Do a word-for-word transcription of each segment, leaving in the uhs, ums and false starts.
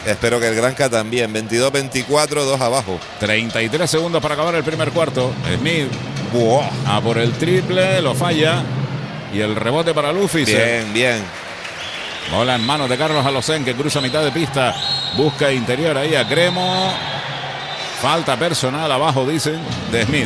Espero que el Granca también. veintidós veinticuatro, dos abajo. treinta y tres segundos para acabar el primer cuarto. Smith wow. a por el triple, lo falla. Y el rebote para Luffy. Bien, bien. Bola en manos de Carlos Alocén, que cruza mitad de pista. Busca interior ahí a Cremo. Falta personal abajo, dicen, de Smith.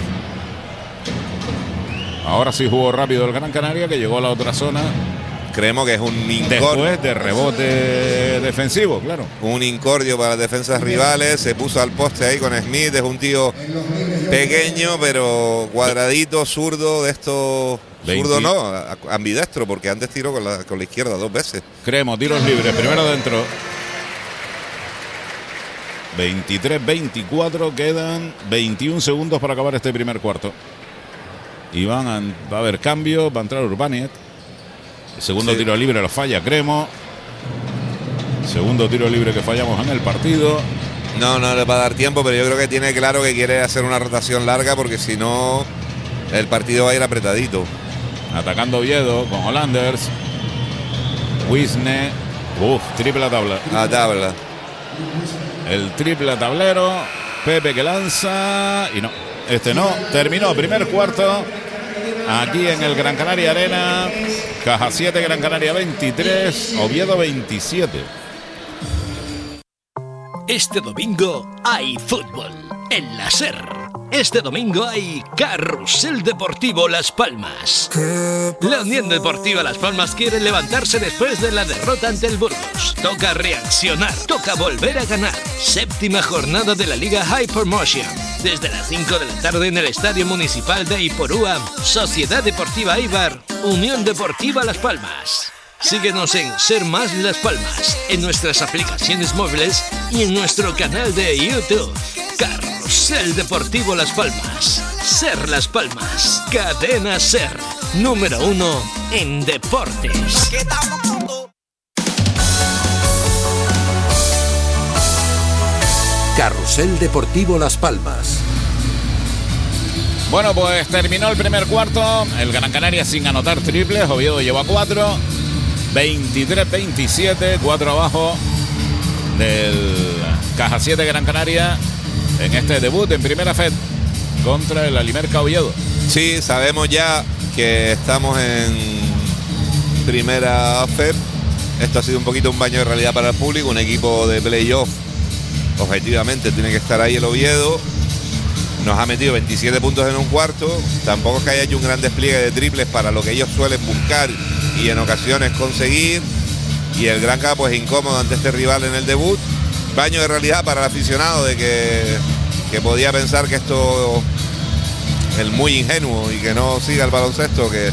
Ahora sí jugó rápido el Gran Canaria, que llegó a la otra zona. Creemos que es un incordio. Después de rebote defensivo, claro. Un incordio para las defensas rivales. Se puso al poste ahí con Smith. Es un tío pequeño, pero cuadradito, zurdo, de estos. Zurdo no, ambidestro, porque antes tiró con la, con la izquierda dos veces. Creemos, tiros libres, primero dentro. veintitrés veinticuatro, quedan veintiún segundos para acabar este primer cuarto. Y van a, va a haber cambio, va a entrar Urbaniet. El segundo sí. tiro libre lo falla Cremo. Segundo tiro libre que fallamos en el partido. No, no le va a dar tiempo, pero yo creo que tiene claro que quiere hacer una rotación larga, porque si no, el partido va a ir apretadito. Atacando Oviedo con Hollanders. Wisne. Uf, triple a tabla. A tabla. El triple a tablero. Pepe que lanza. Y no, este no. Terminó primer cuarto. Aquí en el Gran Canaria Arena. Caja siete, Gran Canaria veintitrés. Oviedo veintisiete. Este domingo hay fútbol en la SER. Este domingo hay Carrusel Deportivo Las Palmas. La Unión Deportiva Las Palmas quiere levantarse después de la derrota ante el Burgos. Toca reaccionar, toca volver a ganar. Séptima jornada de la Liga Hypermotion. Desde las cinco de la tarde en el Estadio Municipal de Iporúa, Sociedad Deportiva Eibar, Unión Deportiva Las Palmas. Síguenos en Ser Más Las Palmas, en nuestras aplicaciones móviles y en nuestro canal de YouTube. Carrusel Deportivo Las Palmas. Ser Las Palmas. Cadena Ser. Número uno en deportes. Carrusel Deportivo Las Palmas. Bueno, pues terminó el primer cuarto. El Gran Canaria sin anotar triples. Oviedo lleva cuatro. veintitrés veintisiete, cuatro abajo del Caja siete Gran Canaria en este debut en primera F E D contra el Alimerca Oviedo. Sí, sabemos ya que estamos en primera F E D. Esto ha sido un poquito un baño de realidad para el público, un equipo de playoff. Objetivamente tiene que estar ahí el Oviedo. Nos ha metido veintisiete puntos en un cuarto. Tampoco es que haya hecho un gran despliegue de triples para lo que ellos suelen buscar y en ocasiones conseguir. Y el Granca pues incómodo ante este rival en el debut. Baño de realidad para el aficionado de que, que podía pensar que esto es muy ingenuo y que no siga el baloncesto, que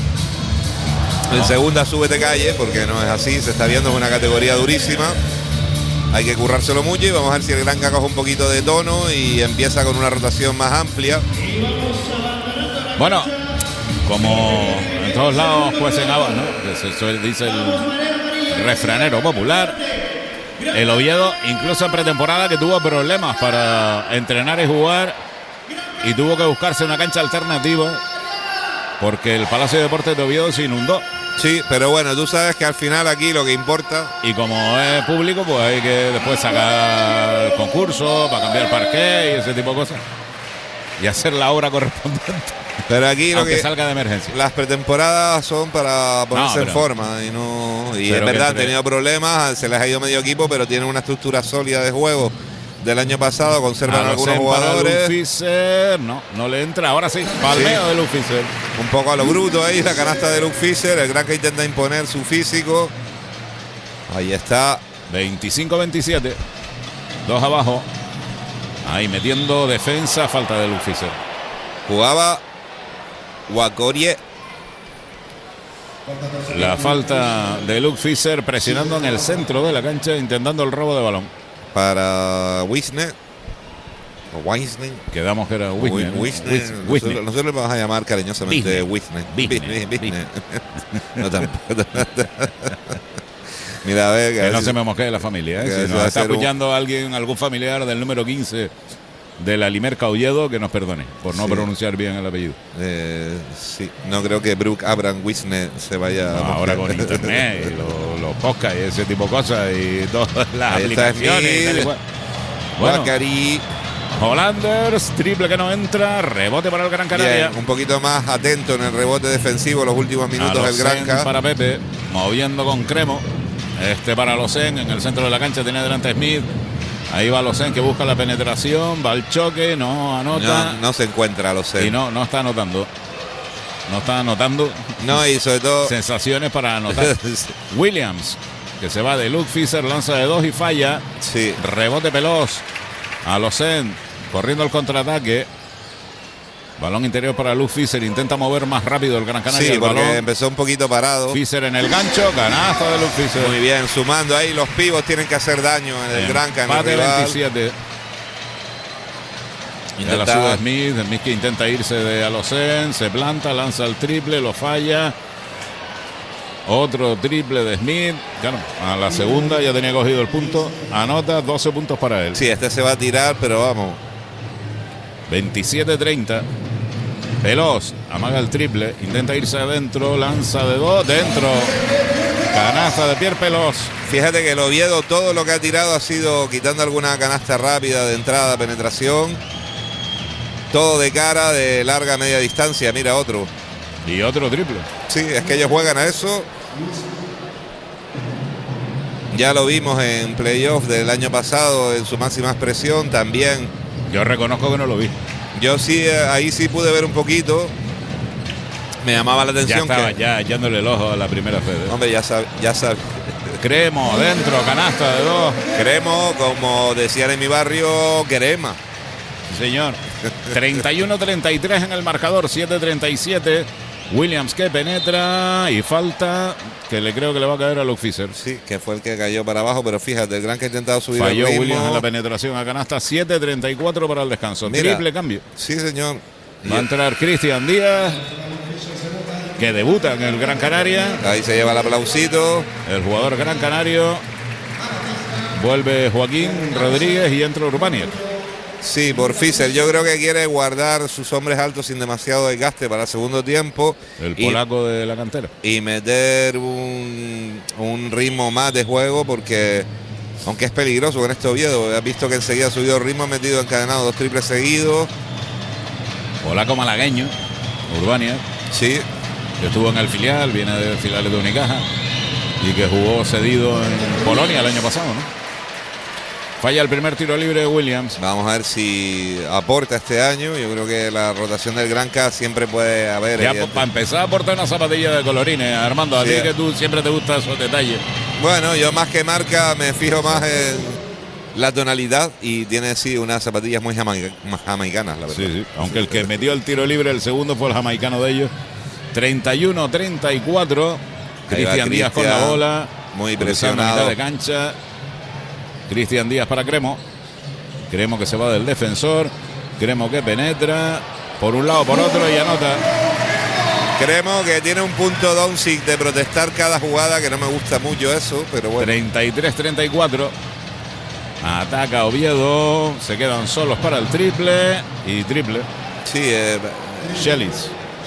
en segunda súbete calle, porque no es así. Se está viendo, es una categoría durísima. Hay que currárselo mucho y vamos a ver si el Granca coge un poquito de tono y empieza con una rotación más amplia. Bueno, como en todos lados cuecen habas, ¿no? Eso dice el refranero popular. El Oviedo, incluso en pretemporada, que tuvo problemas para entrenar y jugar y tuvo que buscarse una cancha alternativa porque el Palacio de Deportes de Oviedo se inundó. Sí, pero bueno, tú sabes que al final aquí lo que importa... Y como es público, pues hay que después sacar concursos para cambiar parqué y ese tipo de cosas. Y hacer la obra correspondiente. Pero aquí lo que salga de emergencia. Las pretemporadas son para ponerse no, pero, en forma. Y no y es verdad, han tenido problemas, se les ha ido medio equipo, pero tienen una estructura sólida de juego del año pasado, conservan algunos jugadores. Fischer, no, no le entra, ahora sí, palmeo sí. de Luke Fischer. Un poco a lo bruto ahí, la canasta de Luke Fischer, el Granca intenta imponer su físico. Ahí está. veinticinco veintisiete, dos abajo. Ahí metiendo defensa, falta de Luke Fischer. Jugaba Wacorie. La falta de Luke Fischer presionando en el centro de la cancha, intentando el robo de balón. Para Wisne. O Wisne. Quedamos que era Wisne. ¿no? Wisne. Wisne. Nosotros, nosotros le vamos a llamar cariñosamente Wisne. Wisne. Wisne. No tampoco. Mira, a ver. Que, que no se me mosquee la familia. ¿eh? Si nos está escuchando un... alguien, algún familiar del número quince de la Alimerca Oviedo, que nos perdone por no sí. pronunciar bien el apellido. Eh, sí, no creo que Brooke Abraham Wisne se vaya. No, ahora con internet y lo, lo los podcasts y ese tipo de cosas y todas las Ahí está aplicaciones y tal y Smith. cual. Bueno, Bakary. Hollanders, triple que no entra, rebote para el Gran Canaria. Bien, un poquito más atento en el rebote defensivo los últimos minutos del Alocen Granca. para Pepe, moviendo con Cremo. Este para Alocen, en el centro de la cancha tiene delante Smith. Ahí va Alocen que busca la penetración, va al choque, no anota. No, no se encuentra, lo sé. Y no, no está anotando. No está anotando. No, y sobre todo. Sensaciones para anotar. Williams, que se va de Luke Fisher, lanza de dos y falla. Sí. Rebote Pelos. Alocen corriendo al contraataque. Balón interior para Luke Fisher. Intenta mover más rápido el Gran Canaria. Sí, el porque balón. empezó un poquito parado. Fisher en el gancho. Canasta de Luke Fisher. Muy bien, sumando ahí. Los pivos tienen que hacer daño en el Granca, en el Empate rival. veintisiete. Ya la Intentaba- sube Smith. Smith que intenta irse de Alocen. Se planta, lanza el triple, lo falla. Otro triple de Smith. Claro, a la segunda ya tenía cogido el punto. Anota doce puntos para él. Sí, este se va a tirar, pero vamos. veintisiete treinta. Veloz, amaga el triple, intenta irse adentro, lanza de dos, dentro. Canasta de Pierre Pelos. Fíjate que el Oviedo todo lo que ha tirado ha sido quitando alguna canasta rápida de entrada, penetración. Todo de cara, de larga, media distancia. Mira otro. Y otro triple. Sí, es que ellos juegan a eso. Ya lo vimos en playoff del año pasado en su máxima expresión también. Yo reconozco que no lo vi. Yo sí, eh, ahí sí pude ver un poquito. Me llamaba la Ya atención estaba que, ya echándole el ojo a la primera Fede. hombre, ya sabe, ya sabe. Cremo, dentro, canasta de dos. Queremos, como decían en mi barrio, querema. Sí, señor. treinta y uno treinta y tres en el marcador, siete treinta y siete. Williams que penetra y falta que le creo que le va a caer a Luke Fisher. Sí, que fue el que cayó para abajo, pero fíjate, el Gran que ha intentado subir Falló el ritmo. Williams en la penetración a canasta, siete treinta y cuatro para el descanso. Mira. Triple cambio. Sí, señor. Va a entrar Cristian Díaz, que debuta en el Gran Canaria. Ahí se lleva el aplausito. El jugador Gran Canario. Vuelve Joaquín Rodríguez y entra Urbaniak. Sí, por Fischer. Yo creo que quiere guardar sus hombres altos sin demasiado desgaste para el segundo tiempo. El y, polaco de la cantera. y meter un, un ritmo más de juego porque, aunque es peligroso con este Oviedo, has visto que enseguida ha subido el ritmo, ha metido encadenado dos triples seguidos. Polaco malagueño, Urbaniak, Sí, que estuvo en el filial, viene del filial de Unicaja y que jugó cedido en Polonia el año pasado, ¿no? Falla el primer tiro libre de Williams. vamos a ver si aporta este año. Yo creo que la rotación del Granca siempre puede haber. Ya evidente- para empezar a aportar una zapatilla de colorines, Armando, a Sí. ti que tú siempre te gustan esos detalles. Bueno, yo más que marca me fijo más en la tonalidad y tiene sí unas zapatillas muy jamaica- jamaicanas, la verdad. Sí, sí. Aunque el que metió el tiro libre, el segundo fue el jamaicano de ellos. treinta y uno treinta y cuatro. Ahí va Cristian Díaz con la Cristian, bola. muy cruzando presionado. mitad de cancha. Cristian Díaz para Cremo. Cremo que se va del defensor. Cremo que penetra. Por un lado, por otro y anota. Creemos que tiene un punto Doncic de protestar cada jugada, que no me gusta mucho eso, pero bueno. treinta y tres treinta y cuatro. Ataca Oviedo. Se quedan solos para el triple. Y triple. Sí, eh, Shellis.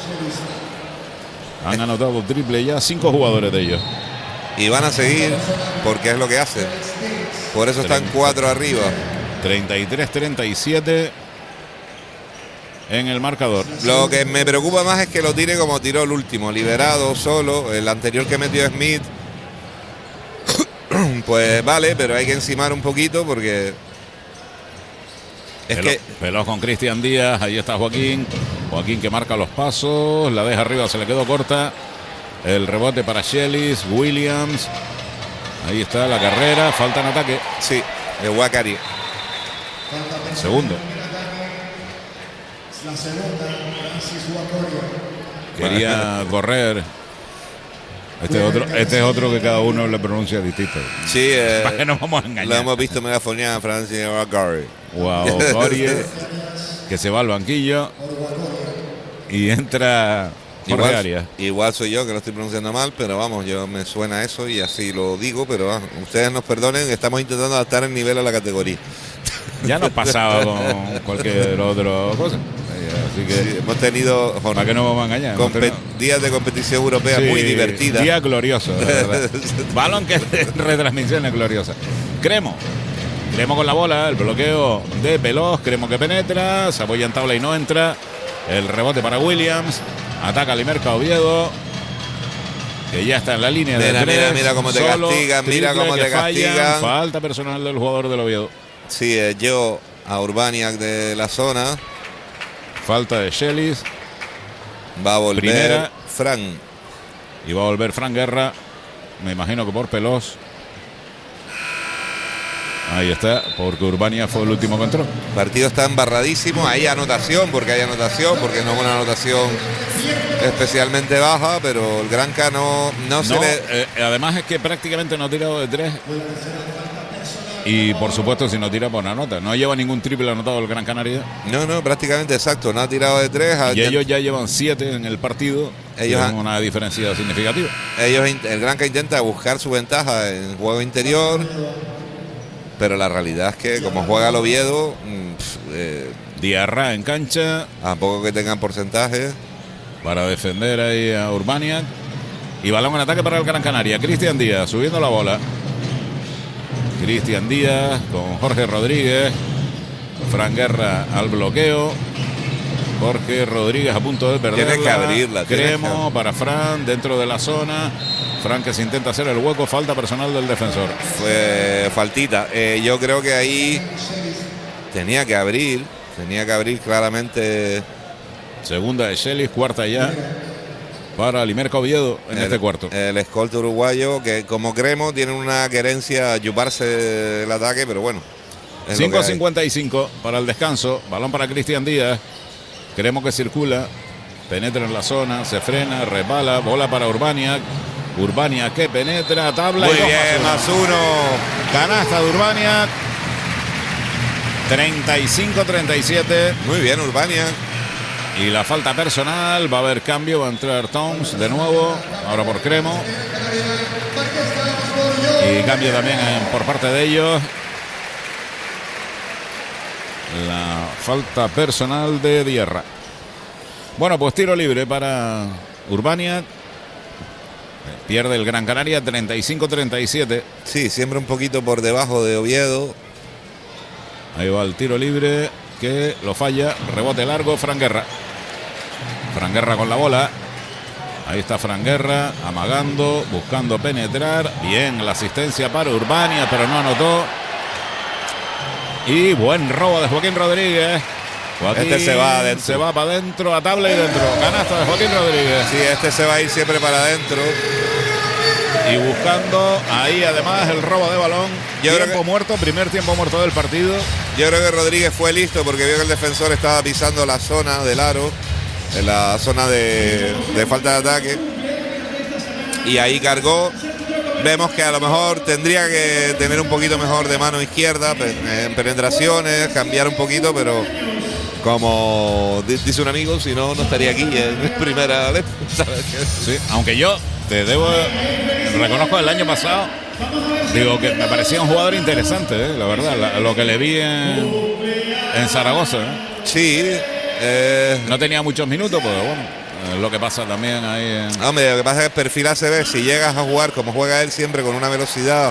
Han anotado triple ya cinco jugadores de ellos. y van a seguir porque es lo que hacen. Por eso están cuatro arriba. treinta y tres treinta y siete en el marcador. Lo que me preocupa más es que lo tire como tiró el último, liberado, solo. El anterior que metió Smith, pues vale, pero hay que encimar un poquito porque es Veloz, que Veloz con Cristian Díaz, ahí está Joaquín. Joaquín que marca los pasos, la deja arriba, se le quedó corta. El rebote para Shellis, Williams. Ahí está la carrera, falta en ataque. sí, de Wakary. Segundo. Quería correr. Este es, otro, este es otro que cada uno le pronuncia distinto. Sí, eh, ¿Para qué nos vamos a lo engañar? hemos visto megafonear a Francis Wakary. Wow, Corie, que se va al banquillo y entra Jorge Igual, Arias. igual soy yo que lo estoy pronunciando mal, pero vamos, yo me suena eso y así lo digo, pero ah, ustedes nos perdonen, estamos intentando adaptar el nivel a la categoría. Ya nos pasaba con cualquier otra cosa. Así que Sí, hemos tenido Juan, ¿para qué no vamos a engañar? Hemos compe- tenido- días de competición europea Sí, muy divertida. Día glorioso, la verdad. Balón que retransmisiones gloriosas. Cremo. Cremo con la bola, el bloqueo de Veloz, Cremo que penetra, se apoya en tabla y no entra. El rebote para Williams. Ataca Limerca Oviedo, que ya está en la línea de Mira, tres. mira, mira cómo te Solo, castigan, mira triple cómo que te fallan. castigan. Falta personal del jugador del Oviedo. Sí, eh, yo a Urbaniak de la zona. Falta de Shellis. Va a volver Primera. Fran. Y va a volver Fran Guerra. Me imagino que por Pelós. Ahí está, porque Urbania fue el último que entró. El partido está embarradísimo. Hay anotación, porque hay anotación, porque no es una anotación especialmente baja, pero el Granca no, no se No, le. eh, además es que prácticamente no ha tirado de tres. Y por supuesto, si no tira, pues una nota. No lleva ningún triple anotado el Gran Canaria. No, no, prácticamente exacto. No ha tirado de tres. ha- Y ellos ya llevan siete en el partido. Ellos Ellos han- una diferencia significativa. Ellos, el Granca intenta buscar su ventaja en juego interior, pero la realidad es que como juega el Oviedo, mm, pf, eh, Diarra en cancha a poco que tengan porcentaje. para defender ahí a Urbania. Y balón en ataque para el Gran Canaria. Cristian Díaz subiendo la bola. Cristian Díaz con Jorge Rodríguez. Fran Guerra al bloqueo. Jorge Rodríguez a punto de perderla. Tienes que abrirla, tienes Cremo que- para Fran dentro de la zona. Fran que se intenta hacer el hueco. Falta personal del defensor. Fue faltita. Eh, yo creo que ahí tenía que abrir, tenía que abrir claramente Segunda de Shelly, cuarta ya para Limerca Oviedo en el, este cuarto. el escolta uruguayo, que como Cremo tiene una querencia a chuparse el ataque, pero bueno. es lo que cinco hay. cincuenta y cinco para el descanso. Balón para Cristian Díaz. Creemos que circula. Penetra en la zona. Se frena. Resbala. Bola para Urbania. Urbania que penetra. Tabla. Muy y dos bien, más más uno. uno. Canasta de Urbania. treinta y cinco treinta y siete. Muy bien, Urbania. Y la falta personal. Va a haber cambio. Va a entrar Towns de nuevo. Ahora por Cremo. Y cambio también en- por parte de ellos. La falta personal de Diarra. Bueno, pues tiro libre para Urbania. Pierde el Gran Canaria treinta y cinco treinta y siete. Sí, siempre un poquito por debajo de Oviedo. Ahí va el tiro libre que lo falla. Rebote largo, Fran Guerra. Fran Guerra con la bola. Ahí está Fran Guerra amagando, buscando penetrar. Bien, la asistencia para Urbania, pero no anotó. Y buen robo de Joaquín Rodríguez. Joaquín Este se va adentro. Se va para adentro, a tabla y dentro. Canasta de Joaquín Rodríguez. Sí, este se va a ir siempre para adentro. Y buscando ahí además el robo de balón. Yo creo Tiempo que- muerto, primer tiempo muerto del partido. Yo creo que Rodríguez fue listo porque vio que el defensor estaba pisando la zona del aro, en la zona de, de falta de ataque. Y ahí cargó. Vemos que a lo mejor tendría que tener un poquito mejor de mano izquierda pe- en penetraciones, cambiar un poquito, pero como di- dice un amigo, si no, no estaría aquí en primera vez. ¿Sabes qué? Sí, aunque yo te debo, reconozco el año pasado, digo que me parecía un jugador interesante, ¿eh? La verdad, la- lo que le vi en, en Zaragoza. ¿eh? Sí, eh, No tenía muchos minutos, pero bueno, eh, lo que pasa también ahí en... hombre, lo que pasa es que el perfil A C B, si llegas a jugar como juega él siempre con una velocidad,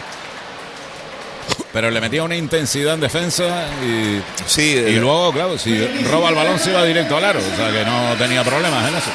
Pero le metía una intensidad en defensa y, sí, y luego, claro, si roba el balón se iba directo al aro, o sea que no tenía problemas en eso.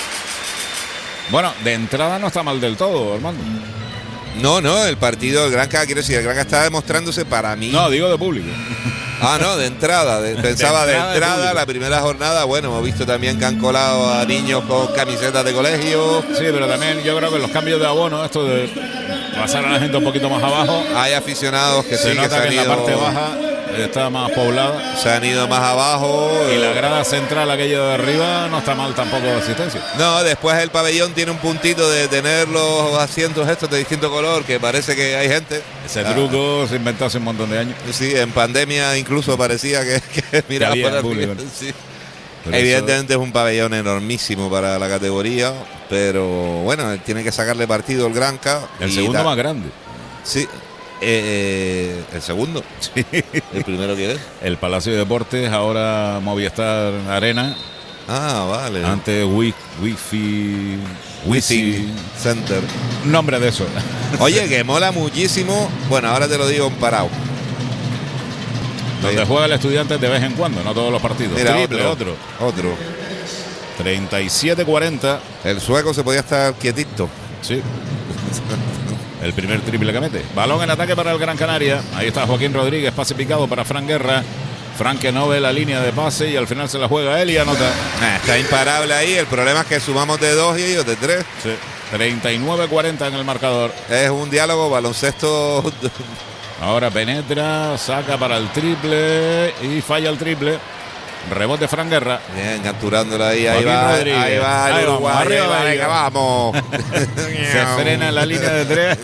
Bueno, de entrada no está mal del todo, hermano. no, no, el partido del Granca, quiero decir, el Granca está demostrándose para mí. No, digo de público. Ah, no, de entrada, de- pensaba de entrada de entrada, público. la primera jornada, bueno, hemos visto también que han colado a niños con camisetas de colegio, Sí, pero también yo creo que los cambios de abono, esto de pasar a la gente un poquito más abajo, hay aficionados que se sí, que nota se que han, en la ido, parte baja está más poblada. se han ido más abajo. Y la grada central, aquella de arriba, no está mal tampoco de asistencia. No, después el pabellón tiene un puntito de tener los asientos estos de distinto color, que parece que hay gente. Ese Ah, truco se inventó hace un montón de años. Sí, en pandemia incluso parecía que, que miraba había por el público. sí. Pero Evidentemente es un pabellón enormísimo para la categoría, pero bueno, tiene que sacarle partido el Granca. El y segundo ta- más grande. Sí, eh, el segundo. Sí. ¿El primero quién es? El Palacio de Deportes, ahora Movistar Arena. Ah, vale. Ante Wi Wi-Fi... Wi-Fi Center. Nombre de eso. Oye, que mola muchísimo. Bueno, ahora te lo digo en parado. Donde juega el Estudiantes de vez en cuando, no todos los partidos. Mira, Triple, otro. otro. Otro. treinta y siete cuarenta. El sueco se podía estar quietito. Sí. El primer triple que mete. Balón en ataque para el Gran Canaria. Ahí está Joaquín Rodríguez, pase picado para Fran Guerra. Fran que no ve la línea de pase y al final se la juega él y anota. Nah, está imparable ahí. El problema es que sumamos de dos y ellos de tres. Sí. treinta y nueve cuarenta en el marcador. Es un diálogo baloncesto. Ahora penetra, saca para el triple y falla el triple. Rebote Fran Guerra. Bien, capturándola ahí. Ahí Joaquín va, Rodríguez. ahí va el Ahí vamos, Uruguay, arriba ahí va, de venga, ella. vamos. Se frena en la línea de tres.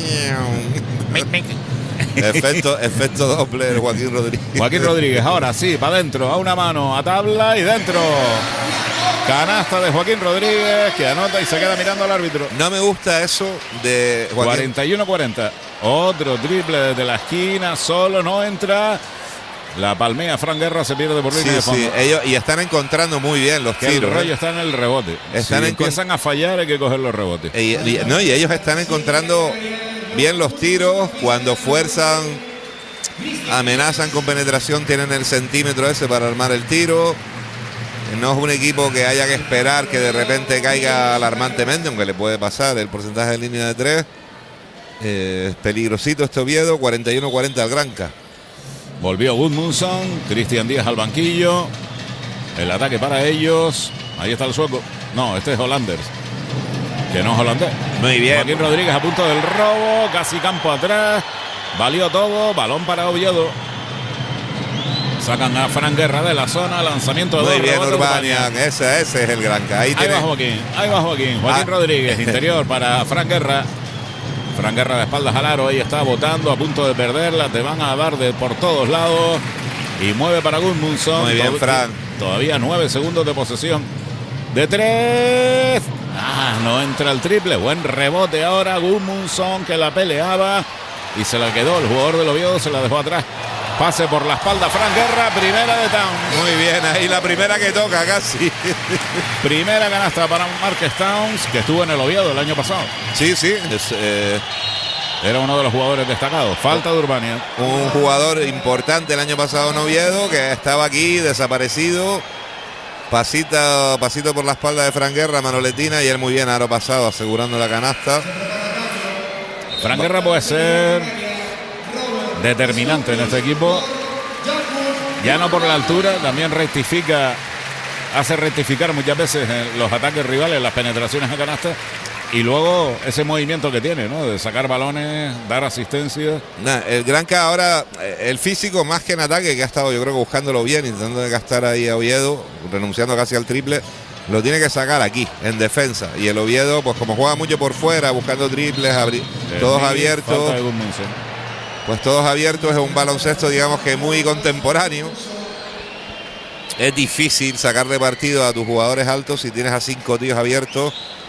efecto, efecto doble de Joaquín Rodríguez. Joaquín Rodríguez, ahora sí, para adentro, a una mano, a tabla y dentro. Canasta de Joaquín Rodríguez, que anota y se queda mirando al árbitro. No me gusta eso de Joaquín. cuarenta y uno cuarenta. Otro triple desde la esquina, solo no entra. La palmea Fran Guerra, se pierde por línea Sí, de fondo. sí, ellos y están encontrando muy bien los Que el tiros. rollo ¿eh? está en el rebote. Están si en empiezan a fallar hay que coger los rebotes. Y, y- no, y ellos están encontrando bien los tiros cuando fuerzan, amenazan con penetración, tienen el centímetro ese para armar el tiro. No es un equipo que haya que esperar que de repente caiga alarmantemente, aunque le puede pasar el porcentaje de línea de tres. Eh, peligrosito este Oviedo, cuarenta y uno cuarenta al Granca. Volvió Gudmundsson, Cristian Díaz al banquillo. El ataque para ellos. Ahí está el sueco. No, este es Hollanders. Que no es holandés. Muy bien. Joaquín Rodríguez a punto del robo. Casi campo atrás. Valió todo. Balón para Oviedo. Sacan a Fran Guerra de la zona. Lanzamiento de Muy dos. bien, rebote, Urbanian. Ese, ese es el Granca. Ahí, Ahí tiene. va Joaquín. Ahí va Joaquín. Joaquín Ah. Rodríguez. Interior para Fran Guerra. Fran Guerra de espaldas al aro. Ahí está botando. A punto de perderla. Te van a dar de por todos lados. Y mueve para Gudmundsson. Muy bien, Tod- Fran. Todavía nueve segundos de posesión. De tres. Ah, no entra el triple. Buen rebote ahora. Gudmundsson que la peleaba. Y se la quedó. El jugador del Oviedo se la dejó atrás. Pase por la espalda. Fran Guerra. Primera de Towns. Muy bien, ahí la primera que toca casi. Primera canasta para Marques Towns, que estuvo en el Oviedo el año pasado. Sí, sí. Es, eh, Era uno de los jugadores destacados. Falta de Urbanian. un jugador importante el año pasado en Oviedo que estaba aquí desaparecido. Pasita, pasito por la espalda de Fran Guerra, Manoletina, y él muy bien aro pasado asegurando la canasta. Fran Guerra puede ser determinante en este equipo. Ya no por la altura, también rectifica, hace rectificar muchas veces en los ataques rivales, las penetraciones a canasta. Y luego ese movimiento que tiene, ¿no? De sacar balones, dar asistencia. Nah, el Granca ahora, eh, el físico más que en ataque, que ha estado yo creo que buscándolo bien, intentando de gastar ahí a Oviedo, renunciando casi al triple, lo tiene que sacar aquí, en defensa. Y el Oviedo, pues como juega mucho por fuera, buscando triples, abri- todos Smith, abiertos, falta de Gudmundsson. pues todos abiertos, es un baloncesto digamos que muy contemporáneo. Es difícil sacarle partido a tus jugadores altos si tienes a cinco tíos abiertos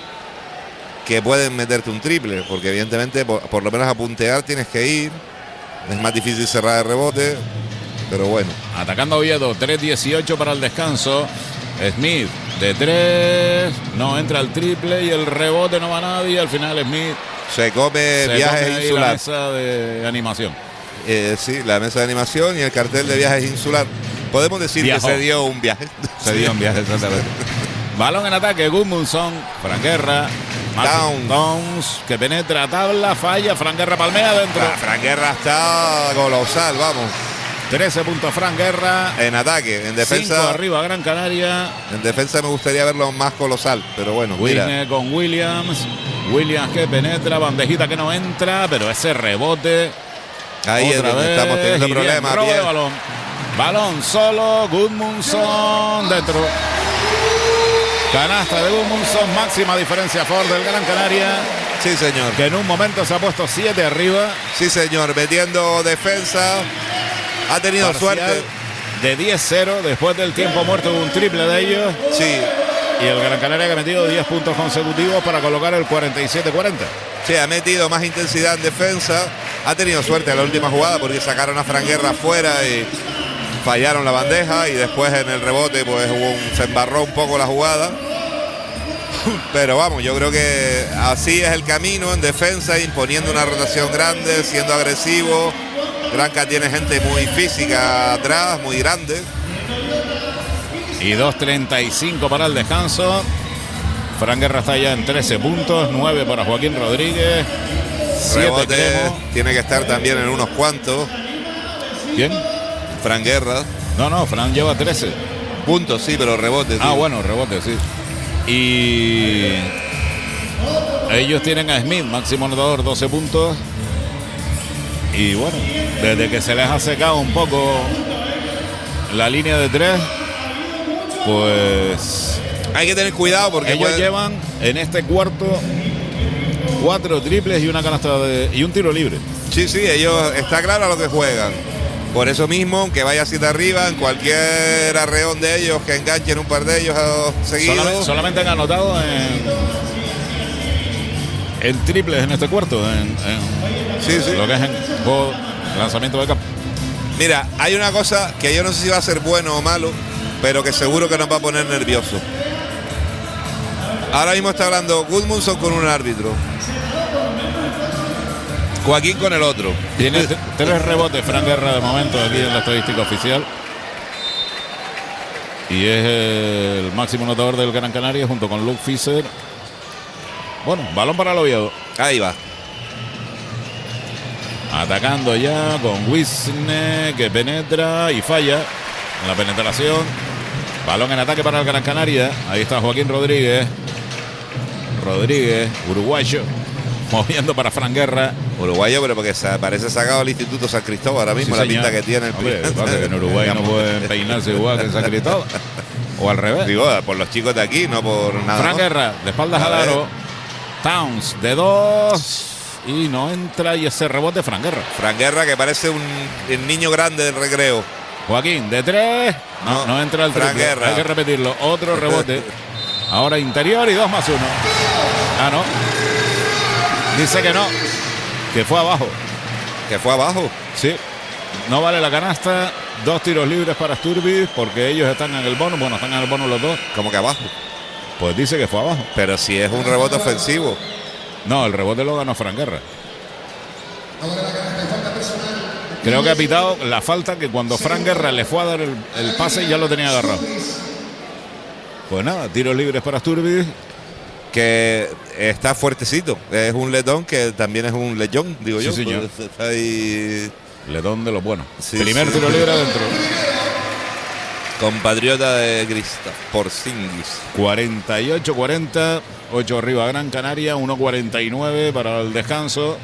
que pueden meterte un triple, porque evidentemente por, por lo menos a puntear tienes que ir. Es más difícil cerrar el rebote, pero bueno. Atacando Oviedo, tres dieciocho para el descanso. Smith de tres, no entra el triple y el rebote no va a nadie. Al final Smith Se come se viajes come ahí la insular. mesa de animación. Eh, sí, la mesa de animación y el cartel de viajes insular. Podemos decir Viajó. que se dio un viaje. Se dio un viaje, exactamente. Balón en ataque, Gudmundsson, Fran Guerra, Towns. Towns, que penetra a tabla, falla, Fran Guerra palmea adentro. Ah, Fran Guerra está colosal, vamos. trece puntos Fran Guerra. En ataque, en cinco defensa. arriba Gran Canaria. En defensa me gustaría verlo más colosal, pero bueno, mira. Wisne con Williams. Williams que penetra, bandejita que no entra, pero ese rebote. Ahí es otra donde vez, estamos teniendo y bien, problemas. robo de bien. balón. Balón solo, Gudmundsson dentro. Canasta de Gudmundsson, máxima diferencia a favor del Gran Canaria, Sí, señor. que en un momento se ha puesto siete arriba. Sí, señor. Metiendo defensa. Ha tenido Parcial suerte. de diez cero, después del tiempo muerto hubo un triple de ellos. Sí. Y el Gran Canaria que ha metido diez puntos consecutivos para colocar el cuarenta y siete cuarenta. Sí, ha metido más intensidad en defensa. Ha tenido suerte en la última jugada porque sacaron a Fran Guerra afuera y fallaron la bandeja y después en el rebote pues hubo un, se embarró un poco la jugada. Pero vamos, yo creo que así es el camino en defensa, imponiendo una rotación grande, siendo agresivo. Granca tiene gente muy física atrás, muy grande. Y dos treinta y cinco para el descanso. Fran Guerra está ya en trece puntos, nueve para Joaquín Rodríguez. Rebote tiene que estar también en unos cuantos. ¿Quién? Fran Guerra. No, no, Fran lleva trece. Puntos, sí, pero rebote. Ah, bueno, rebote, sí. Y ellos tienen a Smith, máximo anotador, doce puntos. Y bueno, desde que se les ha secado un poco la línea de tres, pues hay que tener cuidado porque ellos puede... llevan en este cuarto cuatro triples y una canasta de, y un tiro libre. Sí, sí, ellos está claro a lo que juegan. Por eso mismo, aunque vaya así de arriba, en cualquier arreón de ellos que enganchen un par de ellos seguidos. Solamente, solamente han anotado en, en triples en este cuarto, en, en sí, sí. lo que es en juego, lanzamiento de campo. Mira, hay una cosa que yo no sé si va a ser bueno o malo, pero que seguro que nos va a poner nerviosos. Ahora mismo está hablando Gudmundsson con un árbitro, Joaquín con el otro. Tiene t- tres rebotes Fran Guerra de momento aquí en la estadística oficial. Y es el máximo anotador del Gran Canaria junto con Luke Fischer. Bueno, balón para el Oviedo. Ahí va. Atacando ya con Wisne, que penetra y falla en la penetración. Balón en ataque para el Gran Canaria. Ahí está Joaquín Rodríguez. Rodríguez, uruguayo, moviendo para Fran Guerra. Uruguayo, pero porque se parece sacado del Instituto San Cristóbal ahora mismo, Sí, la señor. pinta que tiene el Hombre, primer- pasa que en Uruguay no pueden peinarse igual que en San Cristóbal. O al revés. Digo, por los chicos de aquí, no por nada. Fran más. Guerra, de espaldas A al ver. aro. Towns de dos. Y no entra y ese rebote Fran Guerra. Fran Guerra, que parece un el niño grande del recreo. Joaquín, de tres. No, No, no entra el Fran triple. Guerra. Hay que repetirlo. Otro rebote. Ahora interior y dos más uno. Ah, no. Dice que no. Que fue abajo. Que fue abajo. Sí. No vale la canasta. Dos tiros libres para Sturbis porque ellos están en el bono. Bueno, están en el bono los dos. Como que abajo. Pues dice que fue abajo. Pero si es un rebote ofensivo. No, el rebote lo ganó Fran Guerra. Creo que ha pitado la falta que cuando Fran Guerra le fue a dar el, el pase ya lo tenía agarrado. Pues nada, tiros libres para Sturbis. Que está fuertecito. Es un letón que también es un lechón, digo Sí, yo. señor. Pues está ahí. Letón de los buenos. Sí, Primer sí. tiro libre adentro. Compatriota de Krista Porzingis. cuarenta y ocho cuarenta. ocho arriba Gran Canaria. uno cuarenta y nueve para el descanso.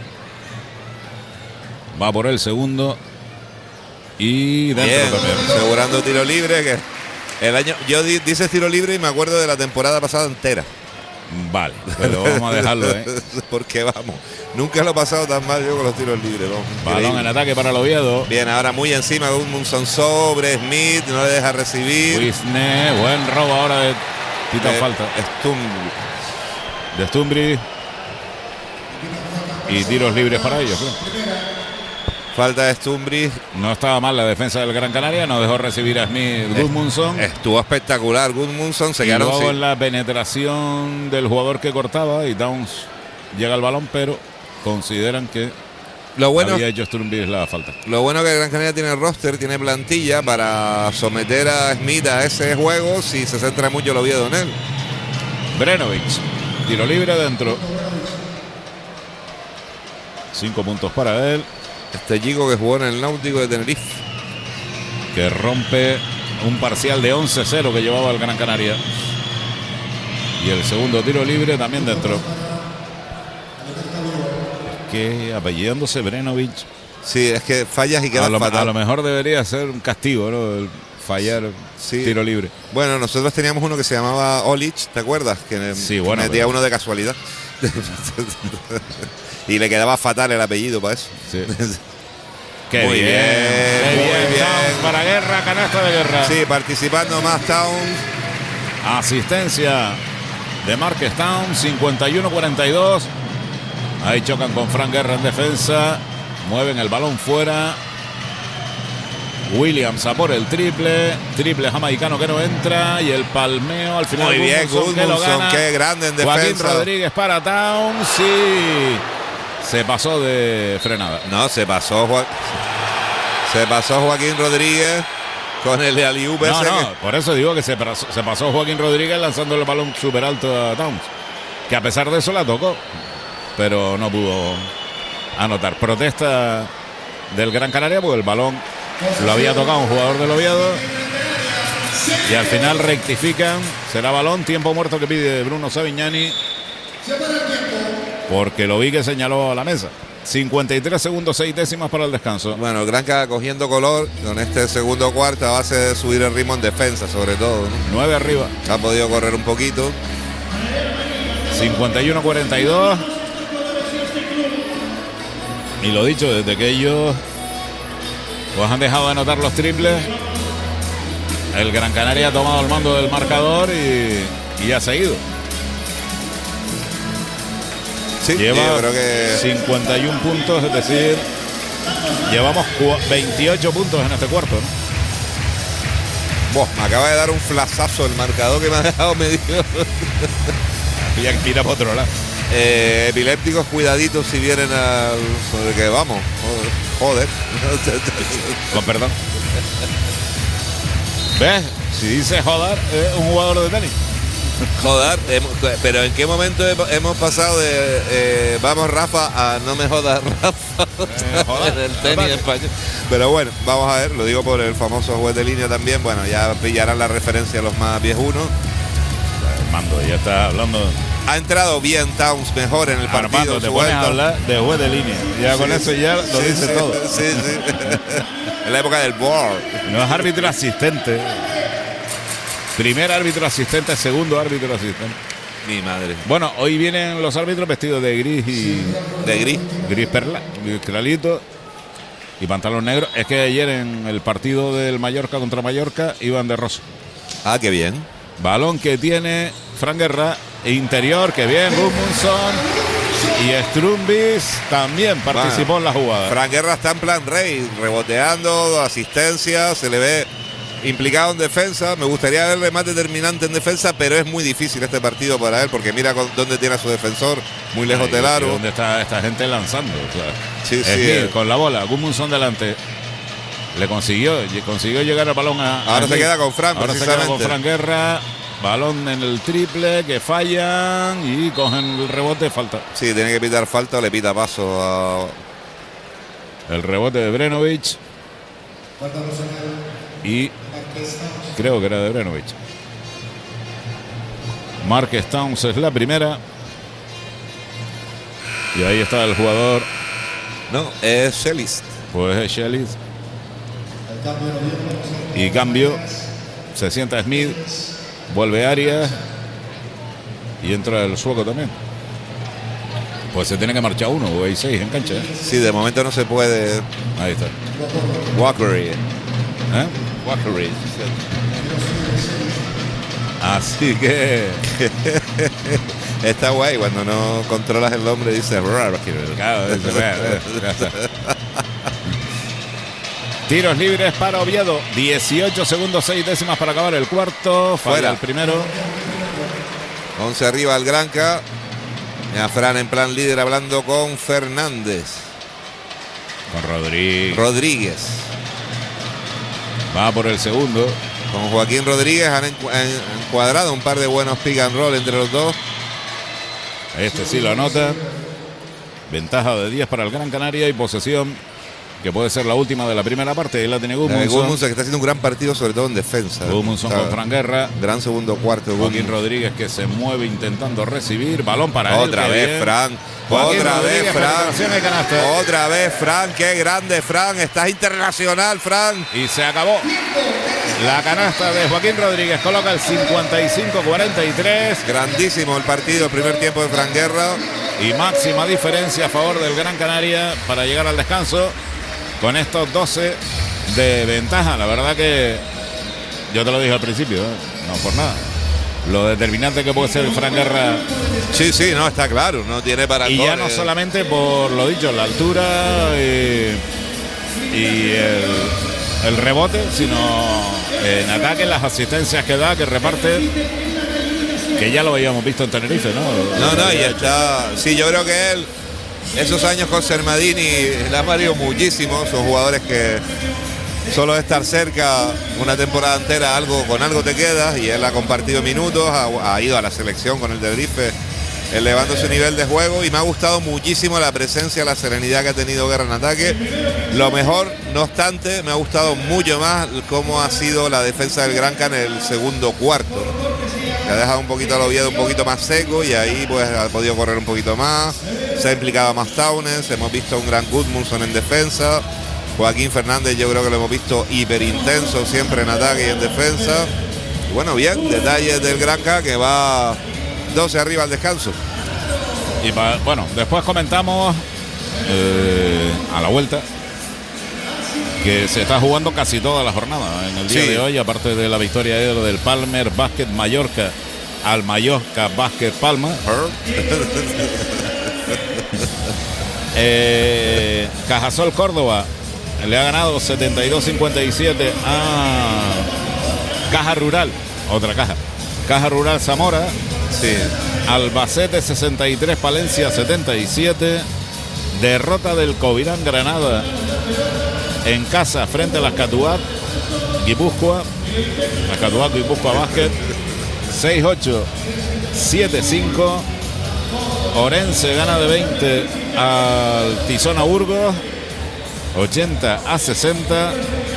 Va por el segundo. Y dentro Bien, también. asegurando tiro libre. Que el año, yo di, dices tiro libre y me acuerdo de la temporada pasada entera. Vale, pero vamos a dejarlo, ¿eh? Porque vamos, nunca lo he pasado tan mal yo con los tiros libres. Vamos, Balón increíble. en ataque para el Oviedo. Bien, ahora muy encima de Gudmundsson sobre Smith, no le deja recibir. Wisne, buen robo ahora de Quita Eh, falta Stum- de Stumbri. Y tiros libres para ellos. Claro. Falta de Stumbris. No estaba mal la defensa del Gran Canaria. No dejó recibir a Smith Gudmundsson. Estuvo espectacular Gudmundsson. Se Y quedaron luego sin- en la penetración del jugador que cortaba. Y Towns llega al balón, pero consideran que Lo bueno, había hecho Stumbri la falta. lo bueno que Gran Canaria tiene roster, tiene plantilla para someter a Smith a ese juego si se centra mucho el Oviedo en él. Brenovic, tiro libre adentro. Cinco puntos para él, Este chico que jugó en el Náutico de Tenerife. que rompe un parcial de once cero que llevaba el Gran Canaria. Y el segundo tiro libre también dentro. Que apellidándose Brenovic, Sí, es que fallas y a quedas lo, fatal. a lo mejor debería ser un castigo, ¿no? El fallar Sí. tiro libre. Bueno, nosotros teníamos uno que se llamaba Olic, ¿te acuerdas? Que Sí, bueno, metía pero- uno de casualidad. Y le quedaba fatal el apellido para eso. Sí. Qué Muy bien, bien, qué muy bien. bien. Towns para Guerra, canasta de Guerra. Sí, participando más Towns. Asistencia de Marques Towns, cincuenta y uno cuarenta y dos. Ahí chocan con Fran Guerra en defensa. Mueven el balón fuera. Williams a por el triple. Triple jamaicano que no entra. Y el palmeo al final. Muy bien, Gudmundsson, que lo Gudmundsson, gana. qué grande en Joaquín defensa. Rodríguez para Towns. Sí. Se pasó de frenada. No, se pasó Joa- se pasó Joaquín Rodríguez con el de Aliup No, ese no, que- por eso digo que se pasó, se pasó Joaquín Rodríguez lanzando el balón súper alto a Towns. Que a pesar de eso la tocó. Pero no pudo anotar. Protesta del Gran Canaria porque el balón lo había tocado un jugador del Oviedo. Y al final rectifican. Será balón, tiempo muerto que pide Bruno Savignani. Porque lo vi que señaló a la mesa. cincuenta y tres segundos, seis décimas para el descanso. Bueno, Granca cogiendo color con este segundo cuarto a base de subir el ritmo en defensa, sobre todo, ¿no? nueve arriba. Ha podido correr un poquito. cincuenta y uno cuarenta y dos. Y lo dicho, desde que ellos pues han dejado de anotar los triples, el Gran Canaria ha tomado el mando del marcador y, y ha seguido. Sí, Lleva yo creo que cincuenta y uno puntos, es decir, llevamos veintiocho puntos en este cuarto, ¿no? Buah, me acaba de dar un flashazo el marcador que me ha dejado medio. Y ya mira para otro lado. Eh, epilépticos, cuidaditos si vienen al. Porque vamos, joder. Con perdón. ¿Ves? Si dice joder, es un jugador de tenis. Joder, hemos- pero ¿en qué momento hemos- hemos pasado de eh, vamos Rafa a no me jodas Rafa? Eh, joder. En el tenis español. Pero bueno, vamos a ver, lo digo por el famoso juez de línea también. Bueno, ya pillarán la referencia a los más viejunos. Armando, ya está hablando. Ha entrado bien Towns mejor en el partido. Armando, te pones a suelto. hablar de juez de línea. Ya con Sí, eso ya lo sí, dice sí, todo. Sí, sí. En la época del board. No es árbitro asistente. Primer árbitro asistente, segundo árbitro asistente. Mi madre. Bueno, hoy vienen los árbitros vestidos de gris y De gris. gris perla, gris clarito y pantalón negro. Es que ayer en el partido del Mallorca contra Mallorca iban de rosa. Ah, qué bien. Balón que tiene Fran Guerra, interior, que bien, Gudmundsson y Strumbis también participó Bueno, en la jugada. Fran Guerra está en plan rey, reboteando, asistencia, se le ve implicado en defensa. Me gustaría verle más determinante en defensa, pero es muy difícil este partido para él, porque mira con- dónde tiene a su defensor, muy lejos Ay, del ¿y aro. ¿Dónde está esta gente lanzando? O sea, Sí, es sí, decir, eh. con la bola, Gudmundsson delante. Le consiguió, consiguió llegar el balón a. Ahora a se Smith. queda con Fran, Ahora se queda con precisamente. Fran Guerra. Balón en el triple, que fallan y cogen el rebote, falta. Sí, tiene que pitar falta o le pita paso a. El rebote de Brenovic. Y creo que era de Brenovic. Marques Towns es la primera. Y ahí está el jugador, No, es Celis. pues es Shelly. Y cambio. Se sienta Smith. Vuelve Arias. Y entra el Sueco también. Pues se tiene que marchar uno, o hay seis en cancha. ¿eh? Sí, de momento no se puede. Ahí está. Walkery. ¿Eh? Walkery. Así que. Está guay cuando no controlas el nombre, dice Walkery. Claro, dice, vea, vea, ya está. Tiros libres para Oviedo. dieciocho segundos, seis décimas para acabar el cuarto. Falla Fuera. el primero. once arriba al Granca. A Fran en plan líder hablando con Fernández. Con Rodríguez. Rodríguez. Va por el segundo. Con Joaquín Rodríguez han encu- han encuadrado un par de buenos pick and roll entre los dos. Este sí lo anota. Ventaja de diez para el Gran Canaria y posesión que puede ser la última de la primera parte. Ahí la tiene La de Gudmundsson. Gudmundsson, que está haciendo un gran partido, sobre todo en defensa. Gudmundsson Está- con Fran Guerra. Gran segundo cuarto. Joaquín Gudmundsson. Rodríguez que se mueve intentando recibir. Balón para él. Otra qué vez bien. Fran. Joaquín Otra vez Rodríguez, penetración Fran. y canasta. Otra vez Fran. Qué grande Fran. Estás internacional, Fran. Y se acabó. La canasta de Joaquín Rodríguez coloca el cincuenta y cinco cuarenta y tres. Grandísimo el partido, el primer tiempo de Fran Guerra. Y máxima diferencia a favor del Gran Canaria para llegar al descanso con estos doce de ventaja. La verdad que yo te lo dije al principio, ¿eh? No por nada. Lo determinante que puede ser Fran Guerra. Sí, sí, no, está claro. No tiene para Y ya no solamente por lo dicho, la altura y, y el, el rebote, sino en ataque, las asistencias que da, que reparte, que ya lo habíamos visto en Tenerife, ¿no? No, no, y está. Sí, yo creo que él, esos años con Sermadini, le ha valido muchísimo. Son jugadores que solo de estar cerca una temporada entera, algo con algo te quedas, y él ha compartido minutos, ha, ha ido a la selección con el Tenerife, elevando su nivel de juego, y me ha gustado muchísimo la presencia, la serenidad que ha tenido Guerra en ataque. Lo mejor, no obstante, me ha gustado mucho más cómo ha sido la defensa del Granca en el segundo cuarto. Que ha dejado un poquito al Oviedo un poquito más seco, y ahí pues ha podido correr un poquito más, se ha implicado más Townes, hemos visto un gran Gudmundsson en defensa. Joaquín Fernández yo creo que lo hemos visto hiper intenso siempre en ataque y en defensa. Y bueno, bien, detalles del Granca que va doce arriba al descanso. Y pa, bueno, después comentamos eh, a la vuelta que se está jugando casi toda la jornada en el día sí. de hoy, aparte de la victoria del Palmer Basket Mallorca al Mallorca Basket Palma. eh, Cajasol Córdoba le ha ganado setenta y dos cincuenta y siete a Caja Rural, otra caja. Caja Rural Zamora. Sí. Albacete sesenta y tres, Palencia setenta y siete. Derrota del Covirán Granada en casa frente a las Catuat Guipúzcoa. Las Catuat Guipúzcoa Basket seis ocho, siete cinco. Orense gana de veinte al Tizona Burgos ochenta a sesenta.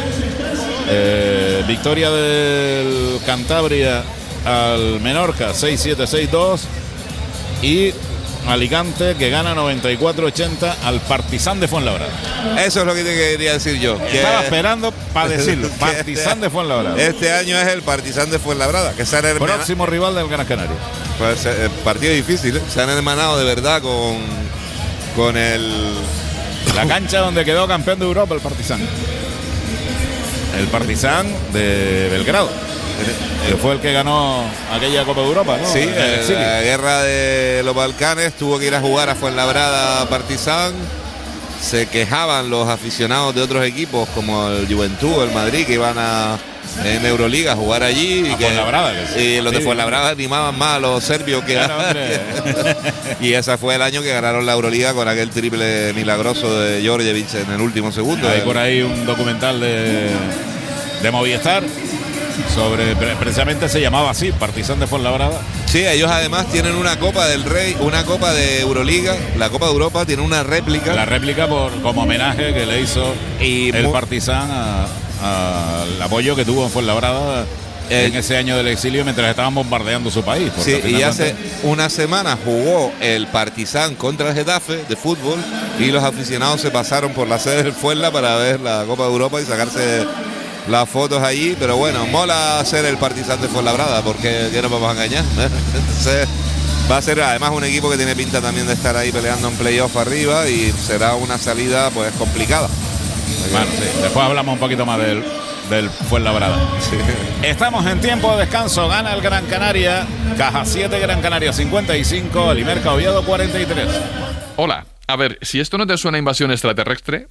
Eh, victoria del Cantabria al Menorca seis siete seis dos. Y Alicante que gana noventa y cuatro ochenta al Partizan de Fuenlabrada. Eso es lo que te quería decir yo. Estaba que, esperando para decirlo. Partizan de Fuenlabrada. Este año es el Partizan de Fuenlabrada, que se han hermanado. Próximo rival del Gran Canaria. Pues eh, partido difícil, ¿eh? Se han hermanado de verdad con, con el... La cancha donde quedó campeón de Europa el Partizan. El Partizan de Belgrado, que fue el que ganó aquella Copa de Europa, ¿no? Sí, en la guerra de los Balcanes tuvo que ir a jugar a Fuenlabrada Partizan. Se quejaban los aficionados de otros equipos como el Juventud, el Madrid, que iban a en Euroliga a jugar allí. A y, que, Fuenlabrada, que sí. Y los de Fuenlabrada animaban más a los serbios que claro, a... Y ese fue el año que ganaron la Euroliga con aquel triple milagroso de Djordjevic en el último segundo. Hay por ahí un documental de, de Movistar sobre, precisamente se llamaba así, Partizan de Fuenlabrada. Sí, ellos además tienen una Copa del Rey, una Copa de Euroliga, la Copa de Europa tiene una réplica. La réplica por como homenaje que le hizo y el Partizan al apoyo que tuvo en Fuenlabrada eh, en ese año del exilio mientras estaban bombardeando su país. Sí, y hace una semana jugó el Partizan contra el Getafe de fútbol y los aficionados se pasaron por la sede del Fuenla para ver la Copa de Europa y sacarse las fotos allí, pero bueno, mola ser el Partizan de Fuenlabrada porque ya no vamos a engañar. Entonces va a ser además un equipo que tiene pinta también de estar ahí peleando en playoff arriba y será una salida pues complicada. Bueno, sí. Después hablamos un poquito más del, del Fuenlabrada. Sí. Estamos en tiempo de descanso, gana el Gran Canaria, Caja siete, Gran Canaria cincuenta y cinco, Alimerca Oviedo cuarenta y tres. Hola, a ver, si esto no te suena a invasión extraterrestre...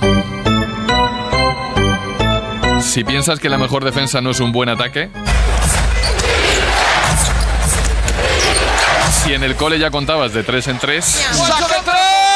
Si piensas que la mejor defensa no es un buen ataque. Si en el cole ya contabas de tres en tres. ¡Saque tres!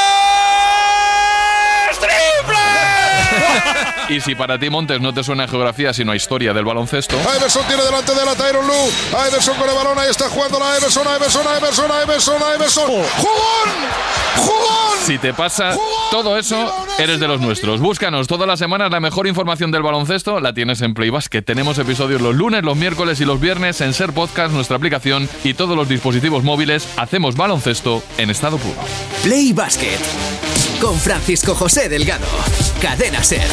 ¡Triple! Y si para ti, Montes, no te suena a geografía sino a historia del baloncesto. Iverson tiene delante de la Tyronn Lue. Iverson con el balón, ahí está jugando la Iverson, Iverson, Iverson, Iverson, Iverson. ¡Jugón! ¡Jugón! Si te pasa todo eso, eres de los nuestros. Búscanos todas las semanas, la mejor información del baloncesto la tienes en Play Basket. Tenemos episodios los lunes, los miércoles y los viernes en Ser Podcast, nuestra aplicación y todos los dispositivos móviles. Hacemos baloncesto en estado puro. Play Basket con Francisco José Delgado. Cadena Ser.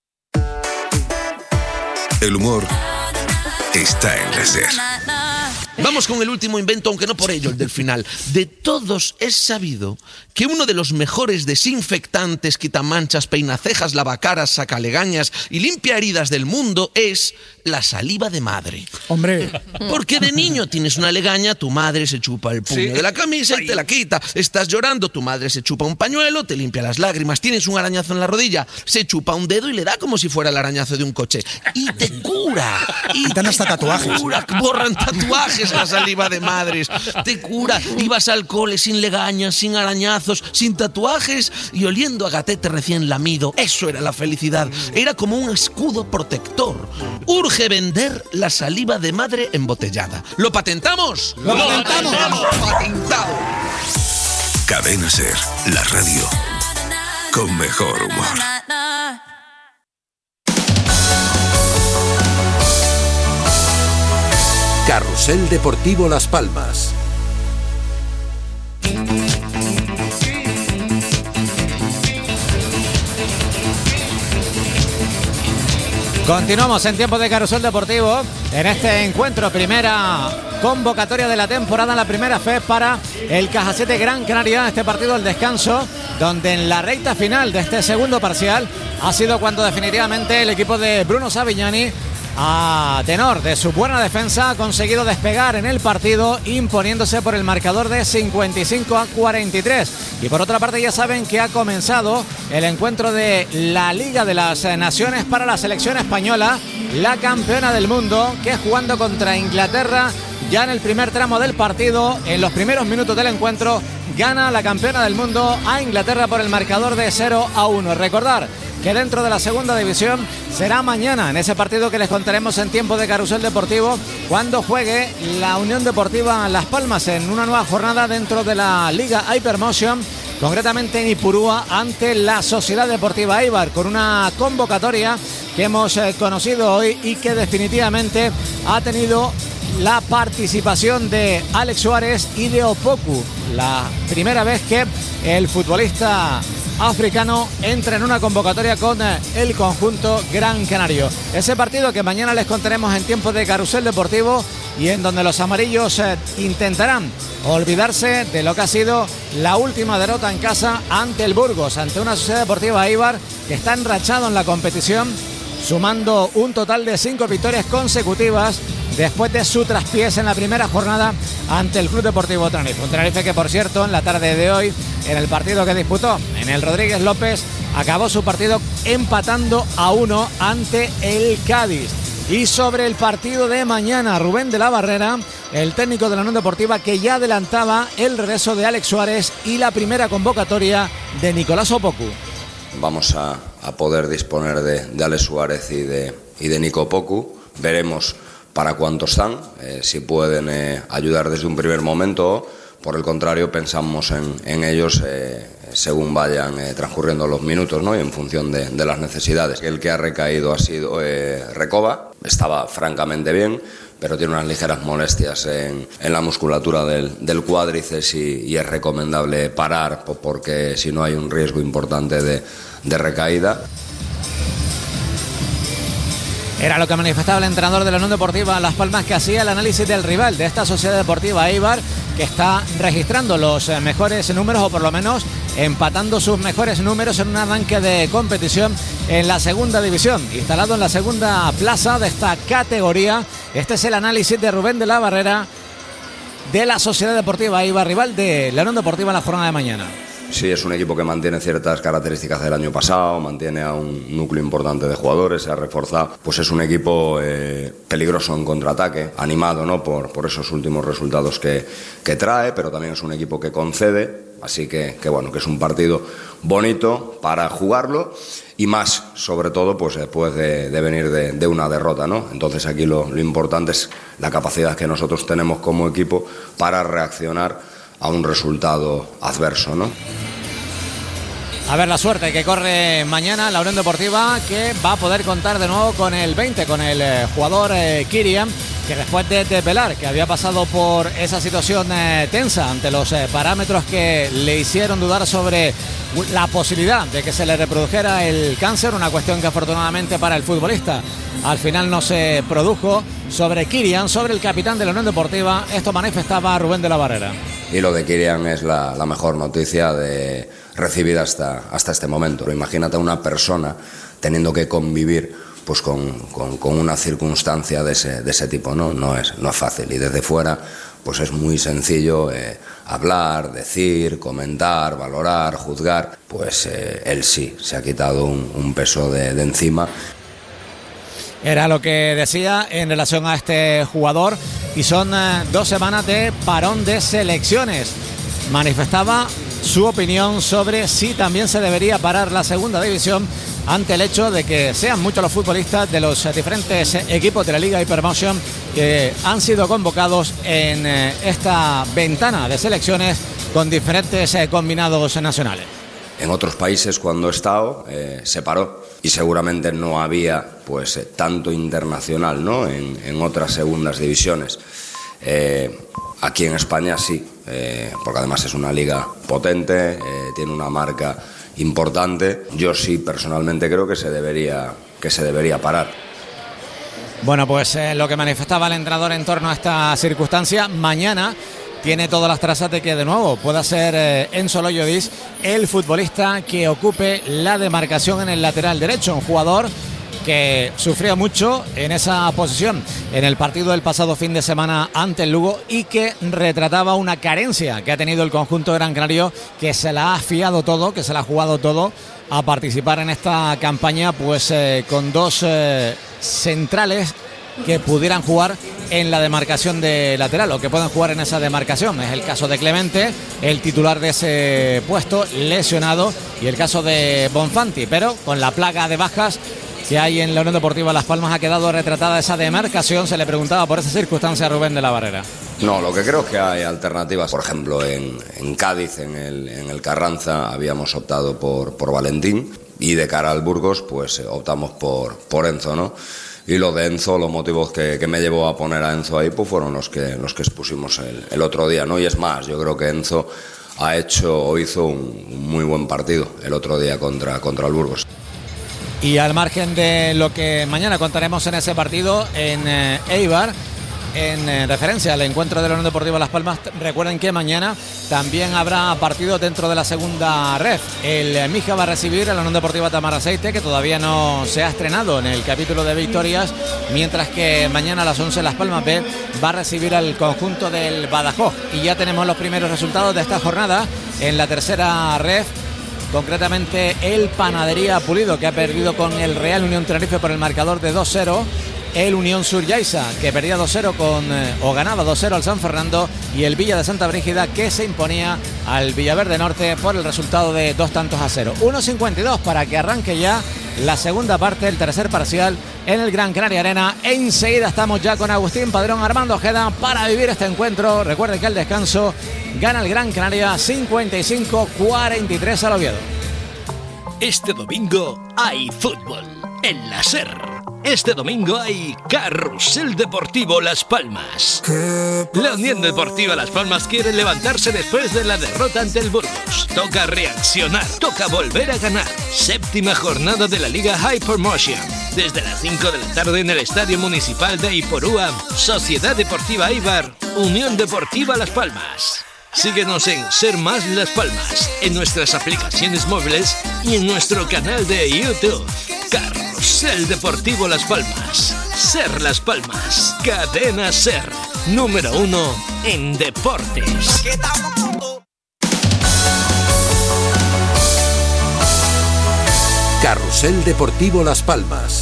El humor está en la Ser. Vamos con el último invento, aunque no por ello, el del final. De todos es sabido que uno de los mejores desinfectantes, quitamanchas, peinacejas, lavacaras, sacalegañas y limpia heridas del mundo es la saliva de madre. Hombre. Porque de niño tienes una legaña, tu madre se chupa el puño Sí. de la camisa y te la quita. Estás llorando, tu madre se chupa un pañuelo, te limpia las lágrimas. Tienes un arañazo en la rodilla, se chupa un dedo y le da como si fuera el arañazo de un coche. Y te cura. Y Quitan hasta te tatuajes. Cura. Borran tatuajes la saliva de madres. Te cura. Ibas al cole sin legañas, sin arañazos, sin tatuajes y oliendo a gatete recién lamido. Eso era la felicidad. Era como un escudo protector. Urge vender la saliva de madre embotellada. ¿Lo patentamos? ¡Lo patentamos! ¡Patentado! Cadena Ser, la radio con mejor humor. Carrusel Deportivo Las Palmas. Continuamos en tiempo de Carrusel Deportivo en este encuentro, primera convocatoria de la temporada, la primera fe para el Caja siete Gran Canaria, este partido al descanso, donde en la recta final de este segundo parcial ha sido cuando definitivamente el equipo de Bruno Savignani, a tenor de su buena defensa, ha conseguido despegar en el partido, imponiéndose por el marcador de cincuenta y cinco a cuarenta y tres. Y por otra parte ya saben que ha comenzado el encuentro de la Liga de las Naciones para la selección española, la campeona del mundo, que jugando contra Inglaterra ya en el primer tramo del partido, en los primeros minutos del encuentro, gana la campeona del mundo a Inglaterra por el marcador de cero a uno. Recordar que dentro de la segunda división será mañana, en ese partido que les contaremos en tiempo de Carrusel Deportivo, cuando juegue la Unión Deportiva Las Palmas en una nueva jornada dentro de la Liga Hypermotion, concretamente en Ipurúa, ante la Sociedad Deportiva Eibar, con una convocatoria que hemos eh, conocido hoy y que definitivamente ha tenido la participación de Alex Suárez y de Opoku, la primera vez que el futbolista africano entra en una convocatoria con el conjunto Gran Canario. Ese partido que mañana les contaremos en tiempo de Carrusel Deportivo y en donde los amarillos eh, intentarán olvidarse de lo que ha sido la última derrota en casa ante el Burgos, ante una Sociedad Deportiva Eibar que está enrachado en la competición, sumando un total de cinco victorias consecutivas después de su traspiés en la primera jornada ante el Club Deportivo Tenerife. Un Tenerife que, por cierto, en la tarde de hoy, en el partido que disputó en el Rodríguez López, acabó su partido empatando a uno ante el Cádiz. Y sobre el partido de mañana, Rubén de la Barrera, el técnico de la Unión Deportiva, que ya adelantaba el regreso de Alex Suárez y la primera convocatoria de Nicolás Opoku. Vamos a, a poder disponer de, de Alex Suárez y de, y de Nico Opoku. Veremos para cuánto están, eh, si pueden eh, ayudar desde un primer momento. Por el contrario, pensamos en, en ellos eh, según vayan eh, transcurriendo los minutos, ¿no? Y en función de, de las necesidades. El que ha recaído ha sido eh, Recoba, estaba francamente bien, pero tiene unas ligeras molestias en, en la musculatura del, del cuádriceps y, y es recomendable parar porque si no hay un riesgo importante de, de recaída. Era lo que manifestaba el entrenador de la Unión Deportiva Las Palmas, que hacía el análisis del rival de esta Sociedad Deportiva Eibar, que está registrando los mejores números, o por lo menos empatando sus mejores números en un arranque de competición en la segunda división, instalado en la segunda plaza de esta categoría. Este es el análisis de Rubén de la Barrera de la Sociedad Deportiva Eibar, rival de la Unión Deportiva en la jornada de mañana. Sí, es un equipo que mantiene ciertas características del año pasado, mantiene a un núcleo importante de jugadores, se ha reforzado. Pues es un equipo eh, peligroso en contraataque, animado, ¿no? por, por esos últimos resultados que, que trae, pero también es un equipo que concede, así que, que bueno, que es un partido bonito para jugarlo y más, sobre todo, pues después de, de venir de, de una derrota, ¿no? Entonces aquí lo, lo importante es la capacidad que nosotros tenemos como equipo para reaccionar a un resultado adverso, ¿no? A ver la suerte que corre mañana la Unión Deportiva, que va a poder contar de nuevo con el veinte, con el eh, jugador eh, Kirian, que después de desvelar que había pasado por esa situación eh, tensa ante los eh, parámetros que le hicieron dudar sobre la posibilidad de que se le reprodujera el cáncer, una cuestión que afortunadamente para el futbolista al final no se produjo sobre Kirian, sobre el capitán de la Unión Deportiva. Esto manifestaba Rubén de la Barrera. Y lo de Kirian es la, la mejor noticia de, recibida hasta, hasta este momento. Imagínate a una persona teniendo que convivir pues con, con, con una circunstancia de ese, de ese tipo, ¿no? No es, no es fácil. Y desde fuera pues es muy sencillo eh, hablar, decir, comentar, valorar, juzgar. Pues eh, él sí, se ha quitado un, un peso de, de encima. Era lo que decía en relación a este jugador, y son eh, dos semanas de parón de selecciones. Manifestaba su opinión sobre si también se debería parar la segunda división ante el hecho de que sean muchos los futbolistas de los diferentes equipos de la Liga Hypermotion que han sido convocados en eh, esta ventana de selecciones con diferentes eh, combinados nacionales. En otros países, cuando he estado, eh, se paró y seguramente no había pues eh, tanto internacional, ¿no? en, en otras segundas divisiones. Eh, aquí en España sí, eh, porque además es una liga potente, eh, tiene una marca importante. Yo sí personalmente creo que se debería, que se debería parar. Bueno, pues eh, lo que manifestaba el entrenador en torno a esta circunstancia. Mañana tiene todas las trazas de que de nuevo pueda ser eh, Enzo Loyodis el futbolista que ocupe la demarcación en el lateral derecho, un jugador que sufrió mucho en esa posición en el partido del pasado fin de semana ante el Lugo y que retrataba una carencia que ha tenido el conjunto gran canario, que se la ha fiado todo, que se la ha jugado todo a participar en esta campaña pues eh, con dos eh, centrales que pudieran jugar en la demarcación de lateral o que puedan jugar en esa demarcación. Es el caso de Clemente, el titular de ese puesto, lesionado, y el caso de Bonfanti, pero con la plaga de bajas que hay en la Unión Deportiva Las Palmas ha quedado retratada esa demarcación. Se le preguntaba por esa circunstancia a Rubén de la Barrera. No, lo que creo es que hay alternativas. Por ejemplo, en, en Cádiz, en el, en el Carranza, habíamos optado por, por Valentín, y de cara al Burgos pues optamos por, por Enzo, ¿no? Y lo de Enzo, los motivos que, que me llevó a poner a Enzo ahí pues fueron los que, los que expusimos el, el otro día, ¿no? Y es más, yo creo que Enzo ha hecho o hizo un, un muy buen partido el otro día contra, contra el Burgos. Y al margen de lo que mañana contaremos en ese partido en eh, Eibar, en eh, referencia al encuentro de la Unión Deportiva Las Palmas, recuerden que mañana también habrá partido dentro de la segunda ref. El eh, Mija va a recibir a la Unión Deportiva Tamaraceite, que todavía no se ha estrenado en el capítulo de victorias, mientras que mañana a las once Las Palmas B va a recibir al conjunto del Badajoz. Y ya tenemos los primeros resultados de esta jornada en la tercera ref. Concretamente el Panadería Pulido, que ha perdido con el Real Unión Tenerife por el marcador de dos cero. El Unión Suryaisa, que perdía dos cero con, eh, o ganaba dos cero al San Fernando. Y el Villa de Santa Brígida, que se imponía al Villaverde Norte por el resultado de dos tantos a cero. uno cincuenta y dos para que arranque ya la segunda parte, el tercer parcial en el Gran Canaria Arena. Enseguida estamos ya con Agustín Padrón, Armando Ojeda, para vivir este encuentro. Recuerde que al descanso gana el Gran Canaria cincuenta y cinco cuarenta y tres al Oviedo. Este domingo hay fútbol en la SER. Este domingo hay Carrusel Deportivo Las Palmas. La Unión Deportiva Las Palmas quiere levantarse después de la derrota ante el Burgos. Toca reaccionar, toca volver a ganar. Séptima jornada de la Liga Hypermotion. Desde las cinco de la tarde en el Estadio Municipal de Iporúa, Sociedad Deportiva Eibar, Unión Deportiva Las Palmas. Síguenos en Ser Más Las Palmas, en nuestras aplicaciones móviles y en nuestro canal de YouTube. Carrusel Deportivo Las Palmas. Ser Las Palmas. Cadena Ser. Número uno en deportes. Carrusel Deportivo Las Palmas.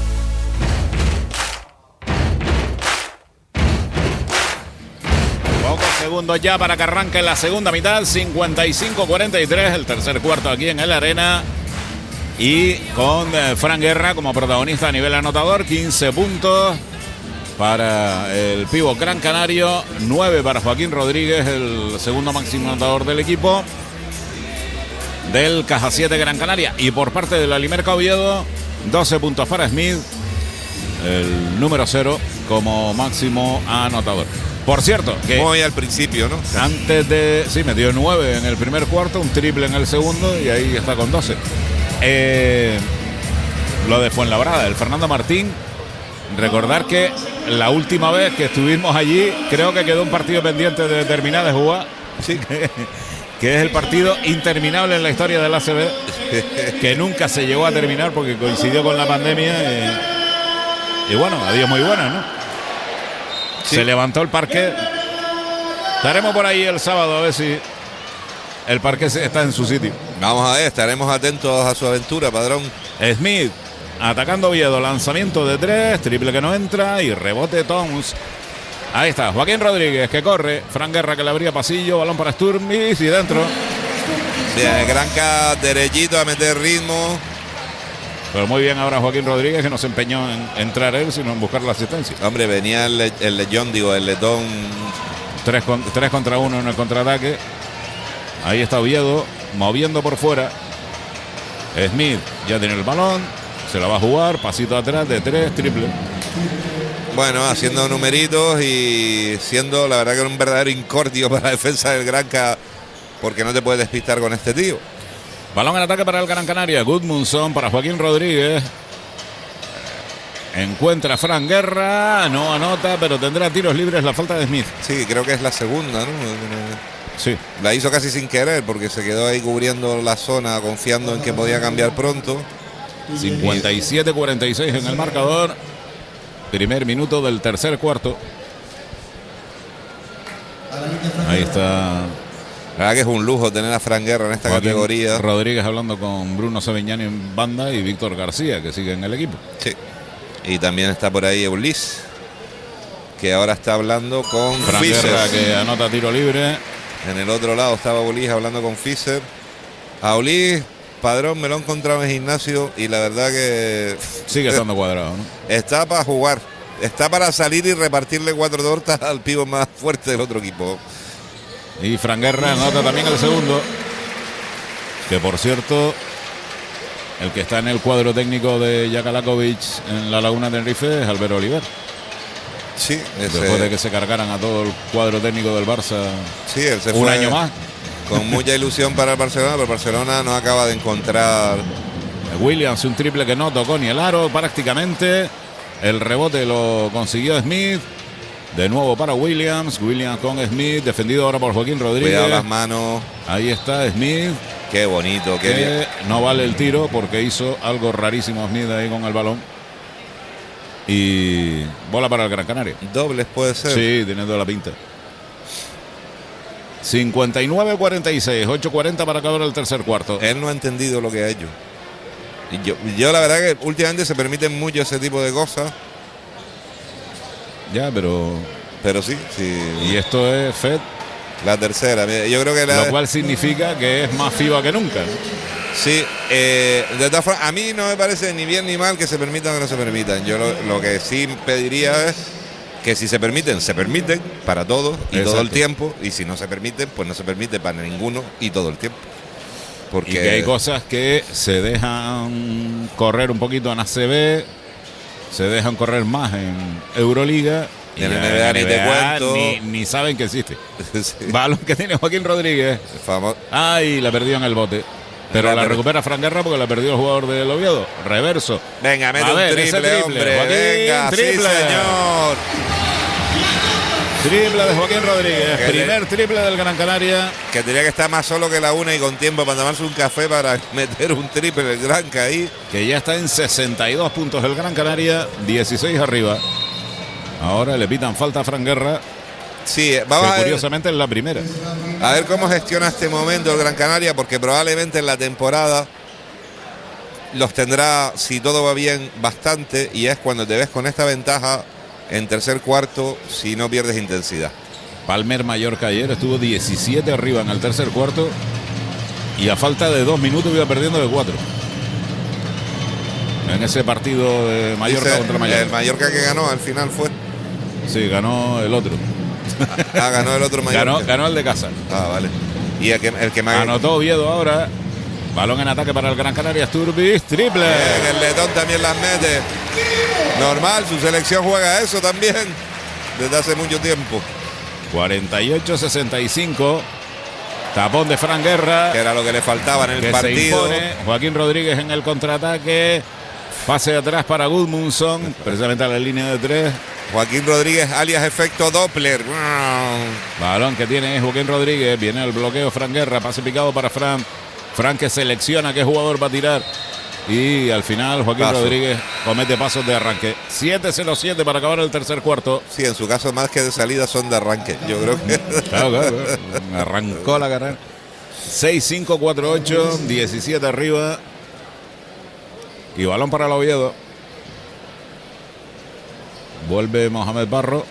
Segundos ya para que arranque la segunda mitad, cincuenta y cinco cuarenta y tres, el tercer cuarto aquí en el Arena. Y con eh, Fran Guerra como protagonista a nivel anotador, quince puntos para el pívot gran canario, nueve para Joaquín Rodríguez, el segundo máximo anotador del equipo del Caja siete Gran Canaria. Y por parte del Alimerca Oviedo, doce puntos para Smith, el número cero como máximo anotador. Por cierto, que muy al principio, ¿no? Antes de... Sí, metió nueve en el primer cuarto, un triple en el segundo y ahí está con doce. Eh, lo de Fuenlabrada, el Fernando Martín Recordar que la última vez que estuvimos allí, creo que quedó un partido pendiente de terminar de jugar. Sí. Que, que es el partido interminable en la historia del A C B, que nunca se llegó a terminar porque coincidió con la pandemia. Y, y bueno, adiós muy buenas, ¿no? Sí. Se levantó el parque. Estaremos por ahí el sábado a ver si el parque está en su sitio. Vamos a ver, estaremos atentos a su aventura, padrón. Smith atacando Oviedo, lanzamiento de tres, triple que no entra y rebote Towns. Ahí está, Joaquín Rodríguez que corre, Fran Guerra que le abría pasillo, balón para Sturmis y dentro. Bien, Granca derechito a meter ritmo. Pero muy bien ahora Joaquín Rodríguez, que no se empeñó en entrar él, sino en buscar la asistencia. Hombre, venía el, el leyón, digo, el letón. Tres, con, tres contra uno en el contraataque. Ahí está Oviedo, moviendo por fuera. Smith ya tiene el balón, se la va a jugar, pasito atrás de tres, triple. Bueno, haciendo numeritos y siendo, la verdad, que un verdadero incordio para la defensa del Granca, porque no te puedes despistar con este tío. Balón en ataque para el Gran Canaria. Goodmanson para Joaquín Rodríguez. Encuentra a Fran Guerra. No anota, pero tendrá tiros libres la falta de Smith. Sí, creo que es la segunda, ¿no? Sí. La hizo casi sin querer porque se quedó ahí cubriendo la zona, confiando en que podía cambiar pronto. cincuenta y siete cuarenta y seis en el marcador. Primer minuto del tercer cuarto. Ahí está. La verdad que es un lujo tener a Fran Guerra en esta Joaquín categoría. Rodríguez hablando con Bruno Savignani en banda y Víctor García, que sigue en el equipo. Sí. Y también está por ahí Eulis, que ahora está hablando con Fran Fischer, Guerra, que anota tiro libre. En el otro lado estaba Eulis hablando con Fischer. A Eulis, padrón, me lo he encontrado en el gimnasio y la verdad que... Sigue estando cuadrado, ¿no? Está para jugar. Está para salir y repartirle cuatro tortas al pivo más fuerte del otro equipo. Y Fran Guerra anota también el segundo. Que por cierto, el que está en el cuadro técnico de Jakalakovic en la Laguna de Tenerife es Albert Oliver. Sí, ese... después de que se cargaran a todo el cuadro técnico del Barça. Sí, él se un fue año más. Con mucha ilusión para el Barcelona, pero el Barcelona no acaba de encontrar. Williams, un triple que no tocó ni el aro prácticamente. El rebote lo consiguió Smith. De nuevo para Williams. Williams con Smith, defendido ahora por Joaquín Rodríguez. Cuidado las manos. Ahí está Smith. Qué bonito, qué bien. No vale el tiro porque hizo algo rarísimo Smith ahí con el balón. Y bola para el Gran Canaria. Dobles puede ser. Sí, teniendo la pinta. cincuenta y nueve cuarenta y seis, ocho cuarenta para acabar el tercer cuarto. Él no ha entendido lo que ha hecho. Y yo, yo la verdad que últimamente se permiten mucho ese tipo de cosas. Ya, pero... Pero sí, sí. Y esto es Fed. La tercera. Yo creo que la... Lo cual significa que es más FIBA que nunca. Sí, eh, de todas formas, a mí no me parece ni bien ni mal que se permitan o no se permitan. Yo lo, lo que sí pediría es que si se permiten, se permiten para todos y Exacto. todo el tiempo. Y si no se permiten, pues no se permite para ninguno y todo el tiempo. Porque... Y que hay cosas que se dejan correr un poquito en A C B, se dejan correr más en Euroliga. Y en N B A ni te cuento. Ni, ni saben que existe. Sí. Balón que tiene Joaquín Rodríguez. Famoso. Ay, la perdió en el bote. Pero la, la recupera Fran Guerra porque la perdió el jugador del Oviedo. Reverso. Venga, mete un ver, triple, triple, hombre. Joaquín, venga, triple. Sí, señor. Triple de Joaquín Rodríguez. Que Primer le, triple del Gran Canaria. Que tenía que estar más solo que la una y con tiempo para tomarse un café para meter un triple el Granca ahí. Que ya está en sesenta y dos puntos el Gran Canaria, dieciséis arriba. Ahora le pitan falta a Fran Guerra. Sí, vamos que a ver, curiosamente es la primera. A ver cómo gestiona este momento el Gran Canaria, porque probablemente en la temporada los tendrá, si todo va bien, bastante, y es cuando te ves con esta ventaja en tercer cuarto si no pierdes intensidad. Palmer Mallorca ayer estuvo diecisiete arriba en el tercer cuarto y a falta de dos minutos iba perdiendo de cuatro. En ese partido de Mallorca Dice, contra Mallorca. El Mallorca que ganó al final fue. Sí, ganó el otro. Ah, ganó el otro Mallorca. Ganó, ganó el de casa. Ah, vale. Y el que, el que más... Anotó Oviedo ahora. Balón en ataque para el Gran Canaria. Turbis, triple. Bien, el letón también las mete. Normal, su selección juega eso también. Desde hace mucho tiempo. cuarenta y ocho sesenta y cinco. Tapón de Fran Guerra. Que era lo que le faltaba en el que partido. Se impone. Joaquín Rodríguez en el contraataque. Pase atrás para Gudmundsson, precisamente a la línea de tres. Joaquín Rodríguez, alias efecto Doppler. Balón que tiene Joaquín Rodríguez. Viene el bloqueo Fran Guerra. Pase picado para Fran. Fran que selecciona qué jugador va a tirar. Y al final Joaquín Paso. Rodríguez comete pasos de arranque. siete cero siete para acabar el tercer cuarto. Sí, en su caso más que de salida son de arranque. Yo creo que... Claro, claro, claro. Arrancó la carrera. seis cinco cuatro ocho, diecisiete arriba. Y balón para el Oviedo. Vuelve Mohamed Barro,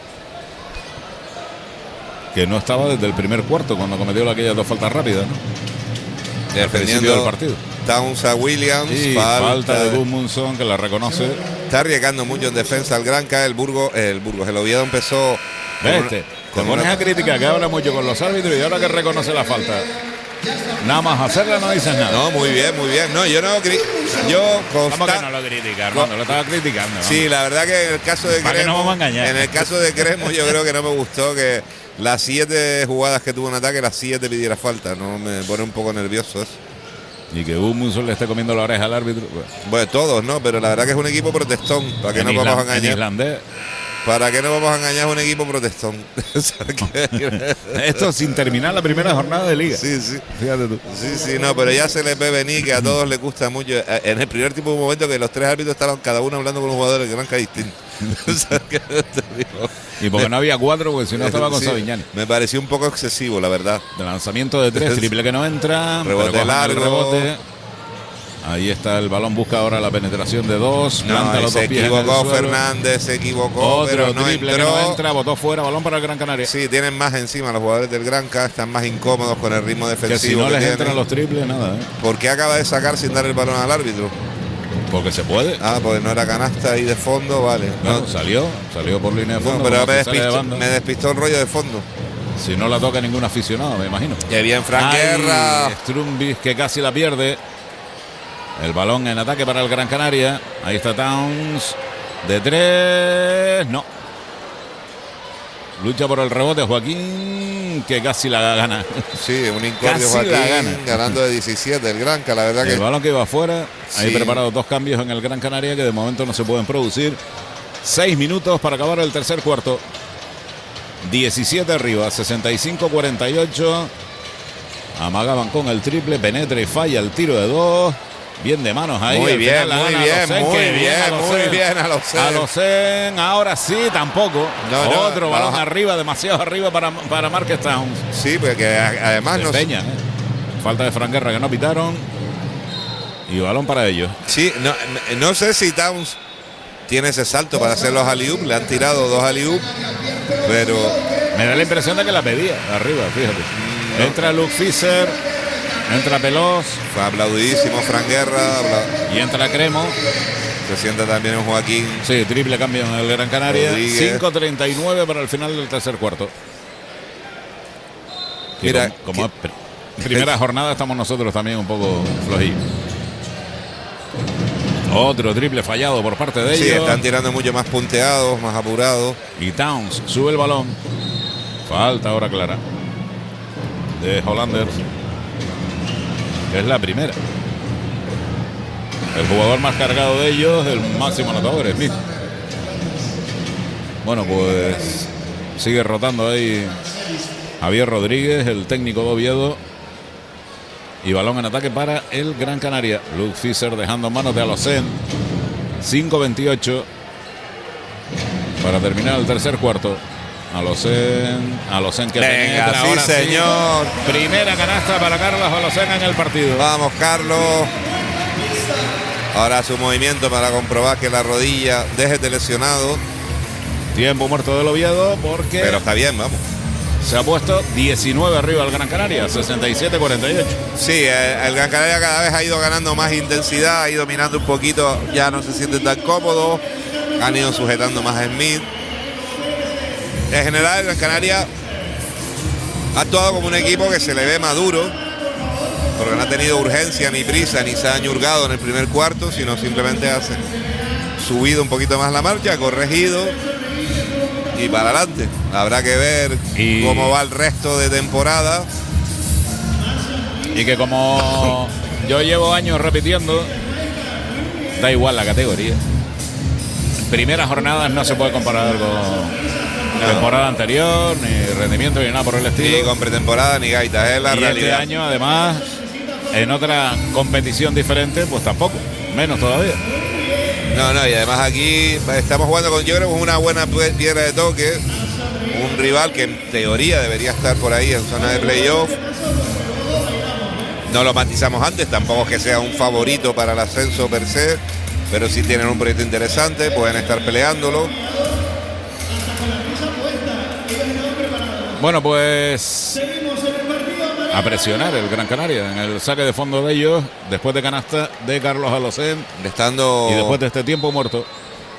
que no estaba desde el primer cuarto cuando cometió aquellas dos faltas rápidas, ¿no? Defendiendo del partido. Towns a Williams. Sí, falta, falta de Gudmundsson, que la reconoce. Está arriesgando mucho en defensa el Granca. El Burgos, el Burgos, el Oviedo empezó. Este, te pones una... a crítica que habla mucho con los árbitros y ahora que reconoce la falta. Nada más hacerla no dices nada. No, muy bien, muy bien. No, yo no yo consta... ¿Cómo que no lo critica, Armando? Lo estaba criticando, ¿no? Sí, la verdad que en el caso de Cremo, no vamos a engañar. En el caso de Cremo yo creo que no me gustó que las siete jugadas que tuvo en ataque, las siete pidiera falta. No me pone un poco nervioso eso. Y que Gudmundsson le esté comiendo la oreja al árbitro. Bueno. bueno, todos, ¿no? Pero la verdad que es un equipo protestón. Para que en no Island, vamos a engañar. En islandés. ¿Para qué no vamos a engañar a un equipo protestón? Esto sin terminar la primera jornada de liga. Sí, sí. Fíjate tú. Sí, sí, no, pero ya se les ve venir que a todos les gusta mucho. En el primer tipo de momento que los tres árbitros estaban cada uno hablando con los jugadores de Granca distintos. Y porque no había cuatro, porque si no estaba con sí, Savignani. Me pareció un poco excesivo, la verdad. De lanzamiento de tres, triple que no entra. Rebote largo. Rebote. Ahí está el balón, busca ahora la penetración de dos. No, los se dos equivocó Fernández, se equivocó. Otro pero no triple entró. que no entra, botó fuera, balón para el Gran Canaria. Sí, tienen más encima los jugadores del Granca, están más incómodos con el ritmo defensivo. Que si no que les tienen. entran los triples, nada. ¿eh? ¿Por qué acaba de sacar sin dar el balón al árbitro? Porque se puede. Ah, porque no era canasta ahí de fondo, vale. Bueno, no. salió, salió por línea de fondo. No, pero me despistó, de me despistó el rollo de fondo. Si no la toca ningún aficionado, me imagino. Qué bien, Fran Guerra. Strumbis que casi la pierde. El balón en ataque para el Gran Canaria. Ahí está Towns. De tres. No. Lucha por el rebote Joaquín, que casi la gana. Sí, un incordio Joaquín gana. Ganando de diecisiete el Granca, la verdad el que... El balón que iba afuera. Ahí sí. Preparados dos cambios en el Gran Canaria que de momento no se pueden producir. Seis minutos para acabar el tercer cuarto. diecisiete arriba, sesenta y cinco cuarenta y ocho. Amagaban con el triple, penetra y falla el tiro de dos. Bien de manos ahí. Muy bien, muy bien, muy bien, muy bien a los A los Zen, ahora sí, tampoco. No, no, Otro balón no. arriba, demasiado arriba para, para Marques Towns. Sí, porque además no Peña, ¿eh? Falta de Fran Guerra que no pitaron. Y balón para ellos. Sí, no, no sé si Towns tiene ese salto para hacer los alley-oop. Le han tirado dos alley-oop, pero... Me da la impresión de que la pedía arriba, fíjate. No. Entra Luke Fischer. Entra Pelos. Fue aplaudidísimo Fran Guerra. Y entra Cremo. Se sienta también un Joaquín. Sí, triple cambio en el Gran Canaria. cinco treinta y nueve para el final del tercer cuarto. Y Mira, como, como que, primera jornada estamos nosotros también un poco flojillos. Otro triple fallado por parte de sí, ellos. Sí, están tirando mucho más punteados, más apurados. Y Towns sube el balón. Falta ahora clara de Hollanders. Es la primera. El jugador más cargado de ellos, el máximo anotador, Smith. Bueno, pues sigue rotando ahí Javier Rodríguez, el técnico de Oviedo. Y balón en ataque para el Gran Canaria. Luke Fischer dejando en manos de Alocen. cinco veintiocho para terminar el tercer cuarto. Alocen, Alocen que venga, penetra, sí, ahora señor. Sí. Primera canasta para Carlos Alocen en el partido. Vamos, Carlos. Ahora su movimiento para comprobar que la rodilla deje de lesionado. Tiempo muerto del Oviedo porque... Pero está bien, vamos. Se ha puesto diecinueve arriba el Gran Canaria, sesenta y siete cuarenta y ocho. Sí, el Gran Canaria cada vez ha ido ganando más intensidad, ha ido dominando un poquito, ya no se siente tan cómodo. Han ido sujetando más a Smith. En general, el Gran Canaria ha actuado como un equipo que se le ve maduro, porque no ha tenido urgencia ni prisa, ni se ha ñurgado en el primer cuarto, sino simplemente ha subido un poquito más la marcha, ha corregido y para adelante. Habrá que ver y... cómo va el resto de temporada. Y que como yo llevo años repitiendo, da igual la categoría. Primeras jornadas no se puede comparar con no. temporada anterior, ni rendimiento, ni nada por el estilo. Ni con pretemporada, ni gaitas, es la y realidad. Este año, además, en otra competición diferente, pues tampoco, menos todavía. No, no, y además aquí estamos jugando con, yo creo, con una buena piedra de toque. Un rival que en teoría debería estar por ahí en zona de playoff. No lo matizamos antes, tampoco es que sea un favorito para el ascenso per se, pero sí tienen un proyecto interesante, pueden estar peleándolo. Bueno, pues a presionar el Gran Canaria en el saque de fondo de ellos, después de canasta de Carlos Alocén, estando y después de este tiempo muerto.